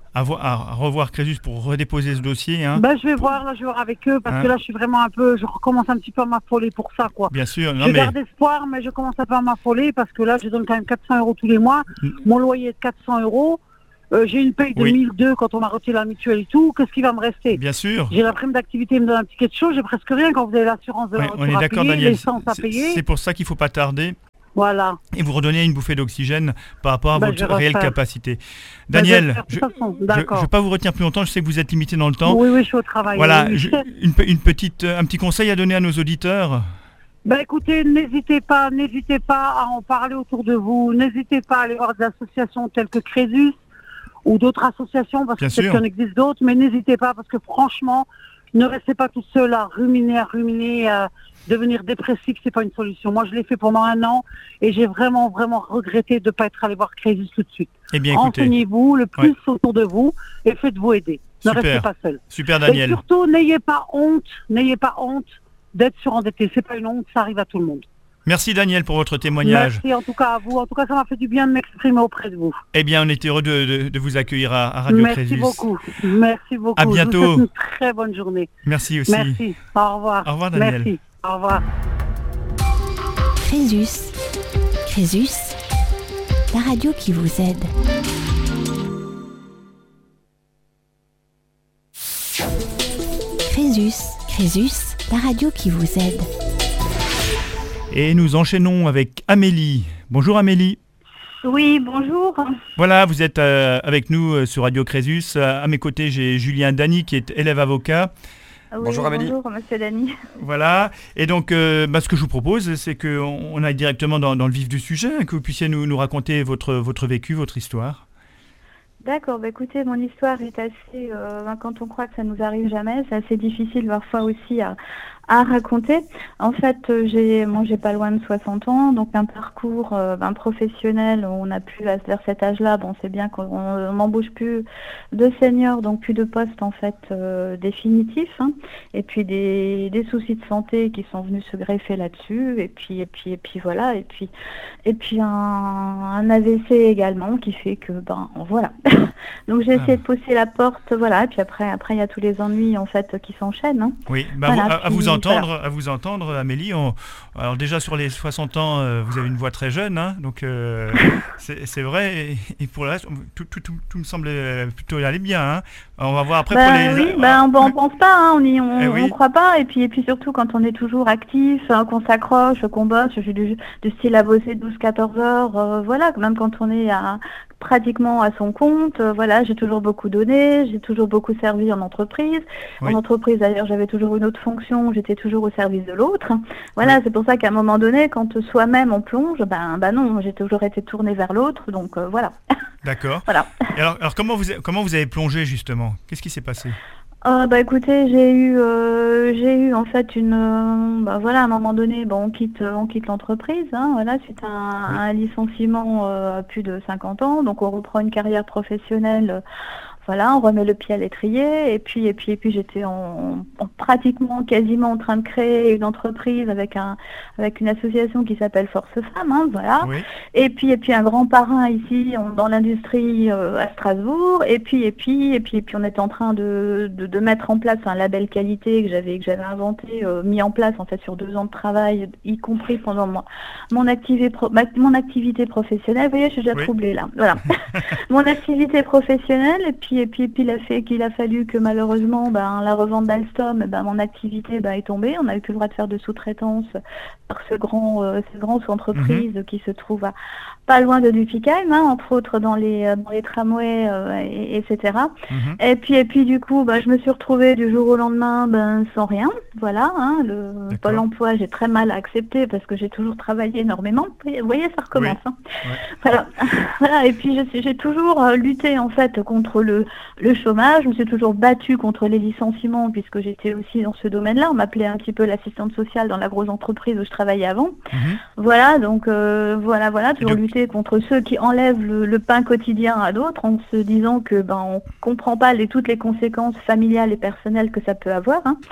à, vo- à revoir Crésus pour redéposer ce dossier. Hein. Ben, je vais voir, là, je vais voir avec eux, parce Hein. que là, je suis vraiment un peu, je recommence un petit peu à m'affoler pour ça, quoi. Bien sûr. Non, Je mais... garde espoir, mais je commence un peu à m'affoler, parce que là, je donne quand même quatre cents euros tous les mois. Mm. Mon loyer est de quatre cents euros. Euh, j'ai une paye de Oui. mille deux quand on m'a retiré la mutuelle et tout. Qu'est-ce qui va me rester? Bien sûr. J'ai la prime d'activité, il me donne un petit quelque chose, j'ai presque rien quand vous avez l'assurance de la Ouais, on voiture est à d'accord, payer, Daniel. l'essence à C'est- payer. C'est pour ça qu'il ne faut pas tarder Voilà. et vous redonner une bouffée d'oxygène par rapport à Ben, votre je vais réelle refaire. capacité. Ben, je vais Daniel, le faire de je toute façon. ne D'accord. vais pas vous retenir plus longtemps, je sais que vous êtes limité dans le temps. Oui, oui, je suis au travail. Voilà, oui, oui. je- une, pe- une petite, un petit conseil à donner à nos auditeurs. Ben écoutez, n'hésitez pas, n'hésitez pas à en parler autour de vous, n'hésitez pas à aller voir des associations telles que Crésus ou d'autres associations, parce Bien que peut-être sûr. qu'il y en existe d'autres, mais n'hésitez pas, parce que franchement, ne restez pas tout seul à ruminer, à ruminer, à devenir dépressif, c'est pas une solution. Moi, je l'ai fait pendant un an et j'ai vraiment, vraiment regretté de ne pas être allé voir Crésus tout de suite. Eh bien, écoutez, Renseignez-vous le plus autour de vous et faites-vous aider. Ne Super. restez pas seul. super Et Daniel. surtout, n'ayez pas honte, n'ayez pas honte d'être surendetté. C'est pas une honte, ça arrive à tout le monde. Merci Daniel pour votre témoignage. Merci en tout cas à vous. En tout cas, ça m'a fait du bien de m'exprimer auprès de vous. Eh bien, on est heureux de, de- de vous accueillir à, à Radio Merci Crésus. beaucoup. Merci beaucoup. À Je vous bientôt. souhaite une très bonne journée. Merci aussi. Merci. Au revoir. Au revoir, Daniel. Merci. Au revoir. Crésus. Crésus, la radio qui vous aide. Crésus. Crésus, la radio qui vous aide. Et nous enchaînons avec Amélie. Bonjour Amélie. Oui, bonjour. Voilà, vous êtes euh, avec nous euh, sur Radio Crésus. Euh, à mes côtés, j'ai Julien Dany qui est élève avocat. Oui, Bonjour, Amélie. Bonjour, monsieur Dany. Voilà. Et donc, euh, bah, ce que je vous propose, c'est qu'on on aille directement dans, dans le vif du sujet, hein, que vous puissiez nous, nous raconter votre, votre vécu, votre histoire. D'accord, bah écoutez, mon histoire est assez, euh, ben, quand on croit que ça nous arrive jamais, c'est assez difficile parfois aussi à, à raconter. En fait, euh, j'ai, moi j'ai pas loin de soixante ans, donc un parcours euh, ben, professionnel, on a plus, à- vers cet âge-là, bon c'est bien qu'on on n'embauche plus de seniors, donc plus de postes en fait euh, définitifs, hein, et puis des, des soucis de santé qui sont venus se greffer là-dessus, et puis, et puis, et puis voilà, et puis, et puis un, un A V C également qui fait que, ben voilà. Donc j'ai essayé de pousser la porte, voilà, et puis après, après il y a tous les ennuis en fait qui s'enchaînent. Hein. Oui, bah, Voilà, vous- à, à puis, vous entendre, voilà. à vous entendre, Amélie. On, alors déjà sur les soixante ans, euh, vous avez une voix très jeune, hein, donc euh, c'est c'est vrai. Et, et pour le reste, tout, tout, tout, tout me semble euh, plutôt aller bien. Hein. Alors, on va voir après Bah, pour les. oui, bah, on, on pense pas, hein, on y, on, Eh oui. on croit pas, et puis, et puis surtout quand on est toujours actif, hein, qu'on s'accroche, qu'on bosse, je suis du, du style à bosser douze quatorze heures, euh, voilà, même quand on est à, pratiquement à son compte, euh, voilà, j'ai toujours beaucoup donné, j'ai toujours beaucoup servi en entreprise. Oui. En entreprise, d'ailleurs, j'avais toujours une autre fonction, j'étais toujours au service de l'autre. Voilà, Oui. c'est pour ça qu'à un moment donné, quand soi-même on plonge, ben, ben non, j'ai toujours été tournée vers l'autre, donc euh, voilà. D'accord. Voilà. Et alors, alors comment vous comment vous avez plongé justement? Qu'est-ce qui s'est passé? Euh, bah écoutez, j'ai eu, euh, j'ai eu en fait une, euh, bah voilà, à un moment donné, bon, on quitte, on quitte l'entreprise, hein, voilà, suite à un, un licenciement euh, à plus de cinquante ans, donc on reprend une carrière professionnelle. euh, Voilà, on remet le pied à l'étrier et puis et puis et puis j'étais en, en pratiquement quasiment en train de créer une entreprise avec un avec une association qui s'appelle Force Femmes, hein, voilà. Oui. Et puis et puis un grand parrain ici on- dans l'industrie euh, à Strasbourg et puis et puis et puis et puis on était en train de, de, de mettre en place un label qualité que j'avais que j'avais inventé, euh, mis en place en fait sur deux ans de travail, y compris pendant mon mon activité pro- ma- mon activité professionnelle. Vous voyez, je suis déjà Oui. troublée là. Voilà. Mon activité professionnelle et puis et puis et puis il a fait qu'il a fallu que malheureusement ben la revente d'Alstom, ben mon activité ben, est tombée. On n'avait plus le droit de faire de sous-traitance par ce grand euh, ces grandes entreprises Mhm. qui se trouvent à pas loin de Dupikheim, hein, entre autres dans les euh, dans les tramways euh, et, etc. Mhm. Et puis et puis du coup ben je me suis retrouvée du jour au lendemain ben sans rien. Voilà, hein, le D'accord. Pôle emploi j'ai très mal accepté parce que j'ai toujours travaillé énormément. Vous voyez, ça recommence. Oui. Hein. Ouais. Voilà. Voilà, et puis je suis- j'ai toujours euh, lutté en fait contre le, le chômage, je me suis toujours battue contre les licenciements puisque j'étais aussi dans ce domaine-là, on m'appelait un petit peu l'assistante sociale dans la grosse entreprise où je travaillais avant. Mhm. Voilà, donc euh, voilà, voilà, toujours donc- lutter contre ceux qui enlèvent le, le pain quotidien à d'autres en se disant que ben on comprend pas les, toutes les conséquences familiales et personnelles que ça peut avoir. Hein.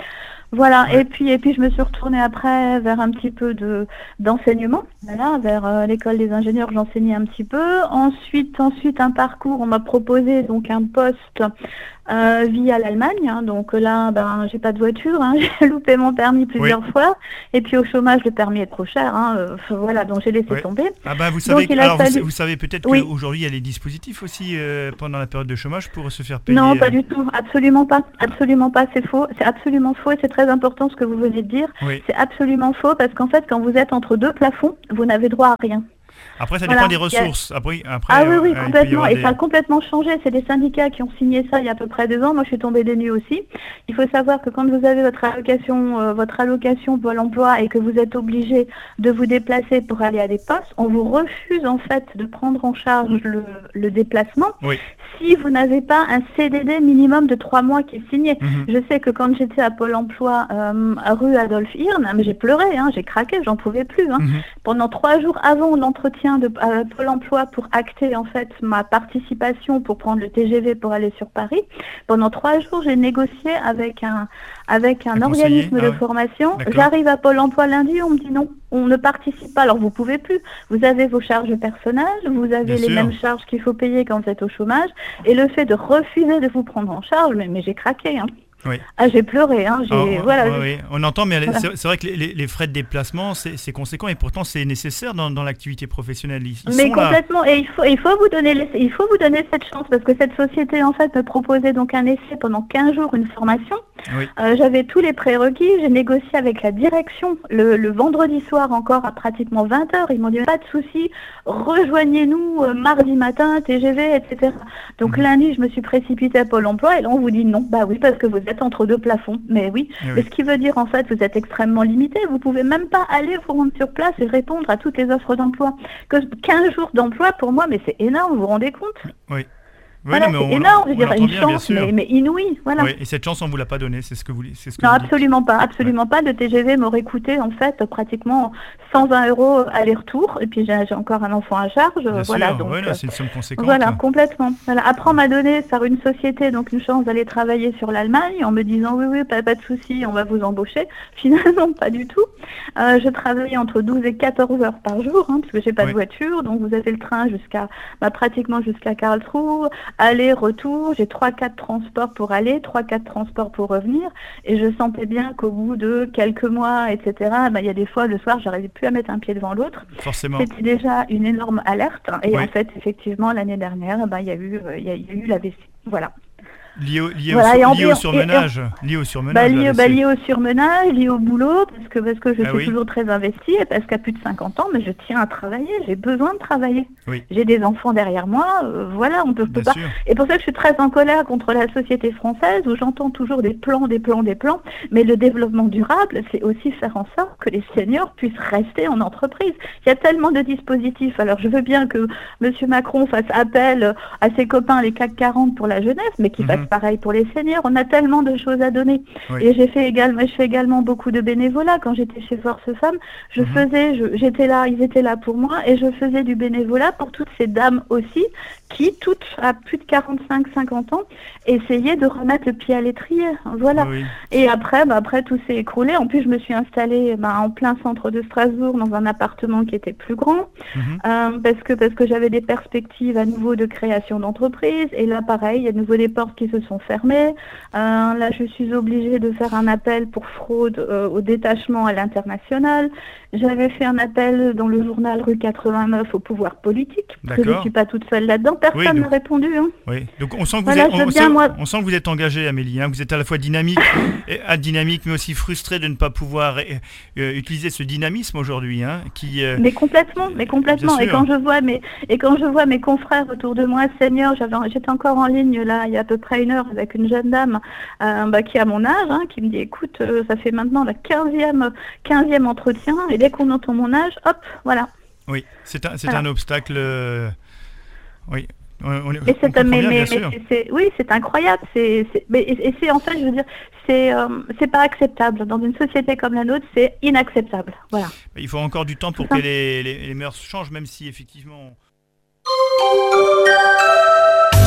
Voilà, Ouais. et puis et puis je me suis retournée après vers un petit peu de d'enseignement, voilà, vers euh, l'école des ingénieurs, j'enseignais un petit peu. Ensuite, ensuite un parcours, on m'a proposé donc un poste euh, via l'Allemagne, hein, donc là, ben j'ai pas de voiture, hein, j'ai loupé mon permis plusieurs Oui. fois, et puis au chômage le permis est trop cher, hein, euh, voilà, donc j'ai laissé Ouais. tomber. Ah ben vous savez, Donc, il a alors vous, fallu- sa- vous savez peut-être Oui. qu'aujourd'hui il y a des dispositifs aussi euh, pendant la période de chômage pour se faire payer. Non, pas euh, du tout, absolument pas, absolument pas, c'est faux, c'est absolument faux, et c'est très important ce que vous venez de dire. Oui. C'est absolument faux parce qu'en fait, quand vous êtes entre deux plafonds, vous n'avez droit à rien. Après ça Voilà. dépend des Il y a- ressources. Après, après, Ah oui, oui, euh, il peut y complètement. avoir Et des- ça a complètement changé. C'est des syndicats qui ont signé ça il y a à peu près deux ans. Moi, je suis tombée des nues aussi. Il faut savoir que quand vous avez votre allocation, euh, votre allocation Pôle emploi et que vous êtes obligé de vous déplacer pour aller à des postes, on vous refuse en fait de prendre en charge le, le déplacement Oui. si vous n'avez pas un C D D minimum de trois mois qui est signé. Mhm. Je sais que quand j'étais à Pôle emploi, euh, à rue Adolphe Hirn, mais j'ai pleuré, hein, j'ai craqué, j'en pouvais plus. Hein. Mhm. Pendant trois jours avant l'entretien de euh, Pôle emploi pour acter en fait ma participation pour prendre le T G V pour aller sur Paris, pendant trois jours j'ai négocié avec un avec un, Un organisme conseiller, de ah ouais. formation. D'accord. J'arrive à Pôle emploi lundi, on me dit non, on ne participe pas. Alors vous pouvez plus. Vous avez vos charges personnelles, vous avez Bien les sûr. mêmes charges qu'il faut payer quand vous êtes au chômage, et le fait de refuser de vous prendre en charge, mais, mais j'ai craqué. Hein. Oui. Ah, j'ai pleuré. Hein, j'ai, Ah, voilà. ouais, ouais. On entend, mais Voilà. c'est c'est vrai que les, les- les frais de déplacement, c'est c'est conséquent et pourtant c'est nécessaire dans, dans l'activité professionnelle. Ils, ils Mais sont là. complètement, et il faut, il faut vous donner, les- il faut vous donner cette chance parce que cette société en fait me proposait donc un essai pendant quinze jours, une formation. Oui. Euh, j'avais tous les prérequis, j'ai négocié avec la direction le, le vendredi soir encore à pratiquement vingt heures. Ils m'ont dit pas de souci, rejoignez-nous euh, mardi matin, T G V, et cetera. Donc Mhm. lundi, je me suis précipitée à Pôle emploi et là on vous dit non. Bah oui, parce que vous êtes entre deux plafonds. Mais oui. Eh Et oui. ce qui veut dire en fait, vous êtes extrêmement limité. Vous pouvez même pas aller vous rendre sur place et répondre à toutes les offres d'emploi. Que quinze jours d'emploi pour moi, mais c'est énorme. Vous vous rendez compte? Oui. Oui, Voilà, non, mais c'est on- énorme. Je on dirais l'entend une bien, bien chance, sûr. mais, mais inouïe. Voilà. Oui, et cette chance, on vous l'a pas donnée, c'est ce que vous, c'est ce que Non, vous dites. absolument pas, absolument pas. Le T G V m'aurait coûté en fait pratiquement cent vingt euros aller-retour. Et puis j'ai j'ai encore un enfant à charge. Bien voilà, sûr, donc ouais, là, euh, c'est une somme conséquente. voilà, complètement. Voilà. Après, on m'a donné par une société donc une chance d'aller travailler sur l'Allemagne en me disant oui, oui, pas, pas de souci, on va vous embaucher. Finalement, pas du tout. Euh, je travaillais entre douze et quatorze heures par jour, hein, parce que j'ai pas Oui. de voiture. Donc vous avez le train jusqu'à bah, pratiquement jusqu'à Karlsruhe, aller, retour. J'ai trois, quatre transports pour aller, trois, quatre transports pour revenir. Et je sentais bien qu'au bout de quelques mois, et cetera, bah, il y a des fois le soir, j'arrivais plus à mettre un pied devant l'autre. Forcément. C'était déjà une énorme alerte. Et Oui. en fait, effectivement, l'année dernière, ben, il y a eu, euh, il y a, il y a eu l'A V C. Voilà. Lié au, lié Voilà, au, et en- lié et au en- surmenage. Lié au surmenage. Bah, là, lié, le- bah, c'est- lié au surmenage, lié au boulot, parce que, parce que je Ah suis oui. toujours très investie et parce qu'à plus de cinquante ans, mais je tiens à travailler, j'ai besoin de travailler. Oui. J'ai des enfants derrière moi, euh, voilà, on peut, peut Bien pas. sûr. Et pour ça que je suis très en colère contre la société française où j'entends toujours des plans, des plans, des plans. Mais le développement durable, c'est aussi faire en sorte que les seniors puissent rester en entreprise. Il y a tellement de dispositifs. Alors je veux bien que M. Macron fasse appel à ses copains, les C A C quarante pour la jeunesse, mais qu'il Mhm. fasse pareil pour les seniors. On a tellement de choses à donner. Oui. Et j'ai fait également, je fais également beaucoup de bénévolat. Quand j'étais chez Force Femmes, je Mhm. faisais, je- j'étais là, ils étaient là pour moi, et je faisais du bénévolat pour toutes ces dames aussi, qui toutes à plus de quarante-cinq cinquante ans essayaient de remettre le pied à l'étrier. Voilà. Oui, oui. Et après, bah, après tout s'est écroulé. En plus, je me suis installée bah, en plein centre de Strasbourg dans un appartement qui était plus grand, Mhm. euh, parce que parce que j'avais des perspectives à nouveau de création d'entreprise. Et là, pareil, il y a de nouveau des portes qui se sont fermées. Euh, là, je suis obligée de faire un appel pour fraude euh, au détachement à l'international. J'avais fait un appel dans le journal Rue quatre-vingt-neuf au pouvoir politique. Parce que je ne D'accord. suis pas toute seule là-dedans. Personne Oui, n'a donc- répondu. Hein. Oui. Donc on sent que vous Voilà, êtes, je veux on, bien, sent, moi- on sent que vous êtes engagé, Amélie. hein. Vous êtes à la fois dynamique, et, à dynamique, mais aussi frustré de ne pas pouvoir euh, euh, utiliser ce dynamisme aujourd'hui, hein, qui. euh, Mais complètement, mais complètement. Bien Et sûr. quand je vois mes et quand je vois mes confrères autour de moi, seniors, j'avais j'étais encore en ligne là il y a à peu près une heure avec une jeune dame euh, bah, qui a mon âge, hein, qui me dit écoute, euh, ça fait maintenant la quinzième quinzième entretien et dès qu'on entend mon âge, hop, voilà. Oui, c'est un, c'est Voilà. un obstacle. euh, Oui. On, on, Et on c'est comprend mais, bien, mais, bien mais sûr. c'est- c'est- oui, c'est incroyable. C'est c'est- mais et, et c'est en fait, je veux dire, c'est euh, c'est pas acceptable dans une société comme la nôtre, c'est inacceptable. Voilà. Il faut encore du temps pour C'est ça. que les, les, les mœurs changent, même si effectivement.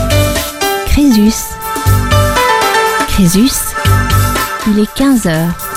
Crésus. Crésus, il est quinze heures.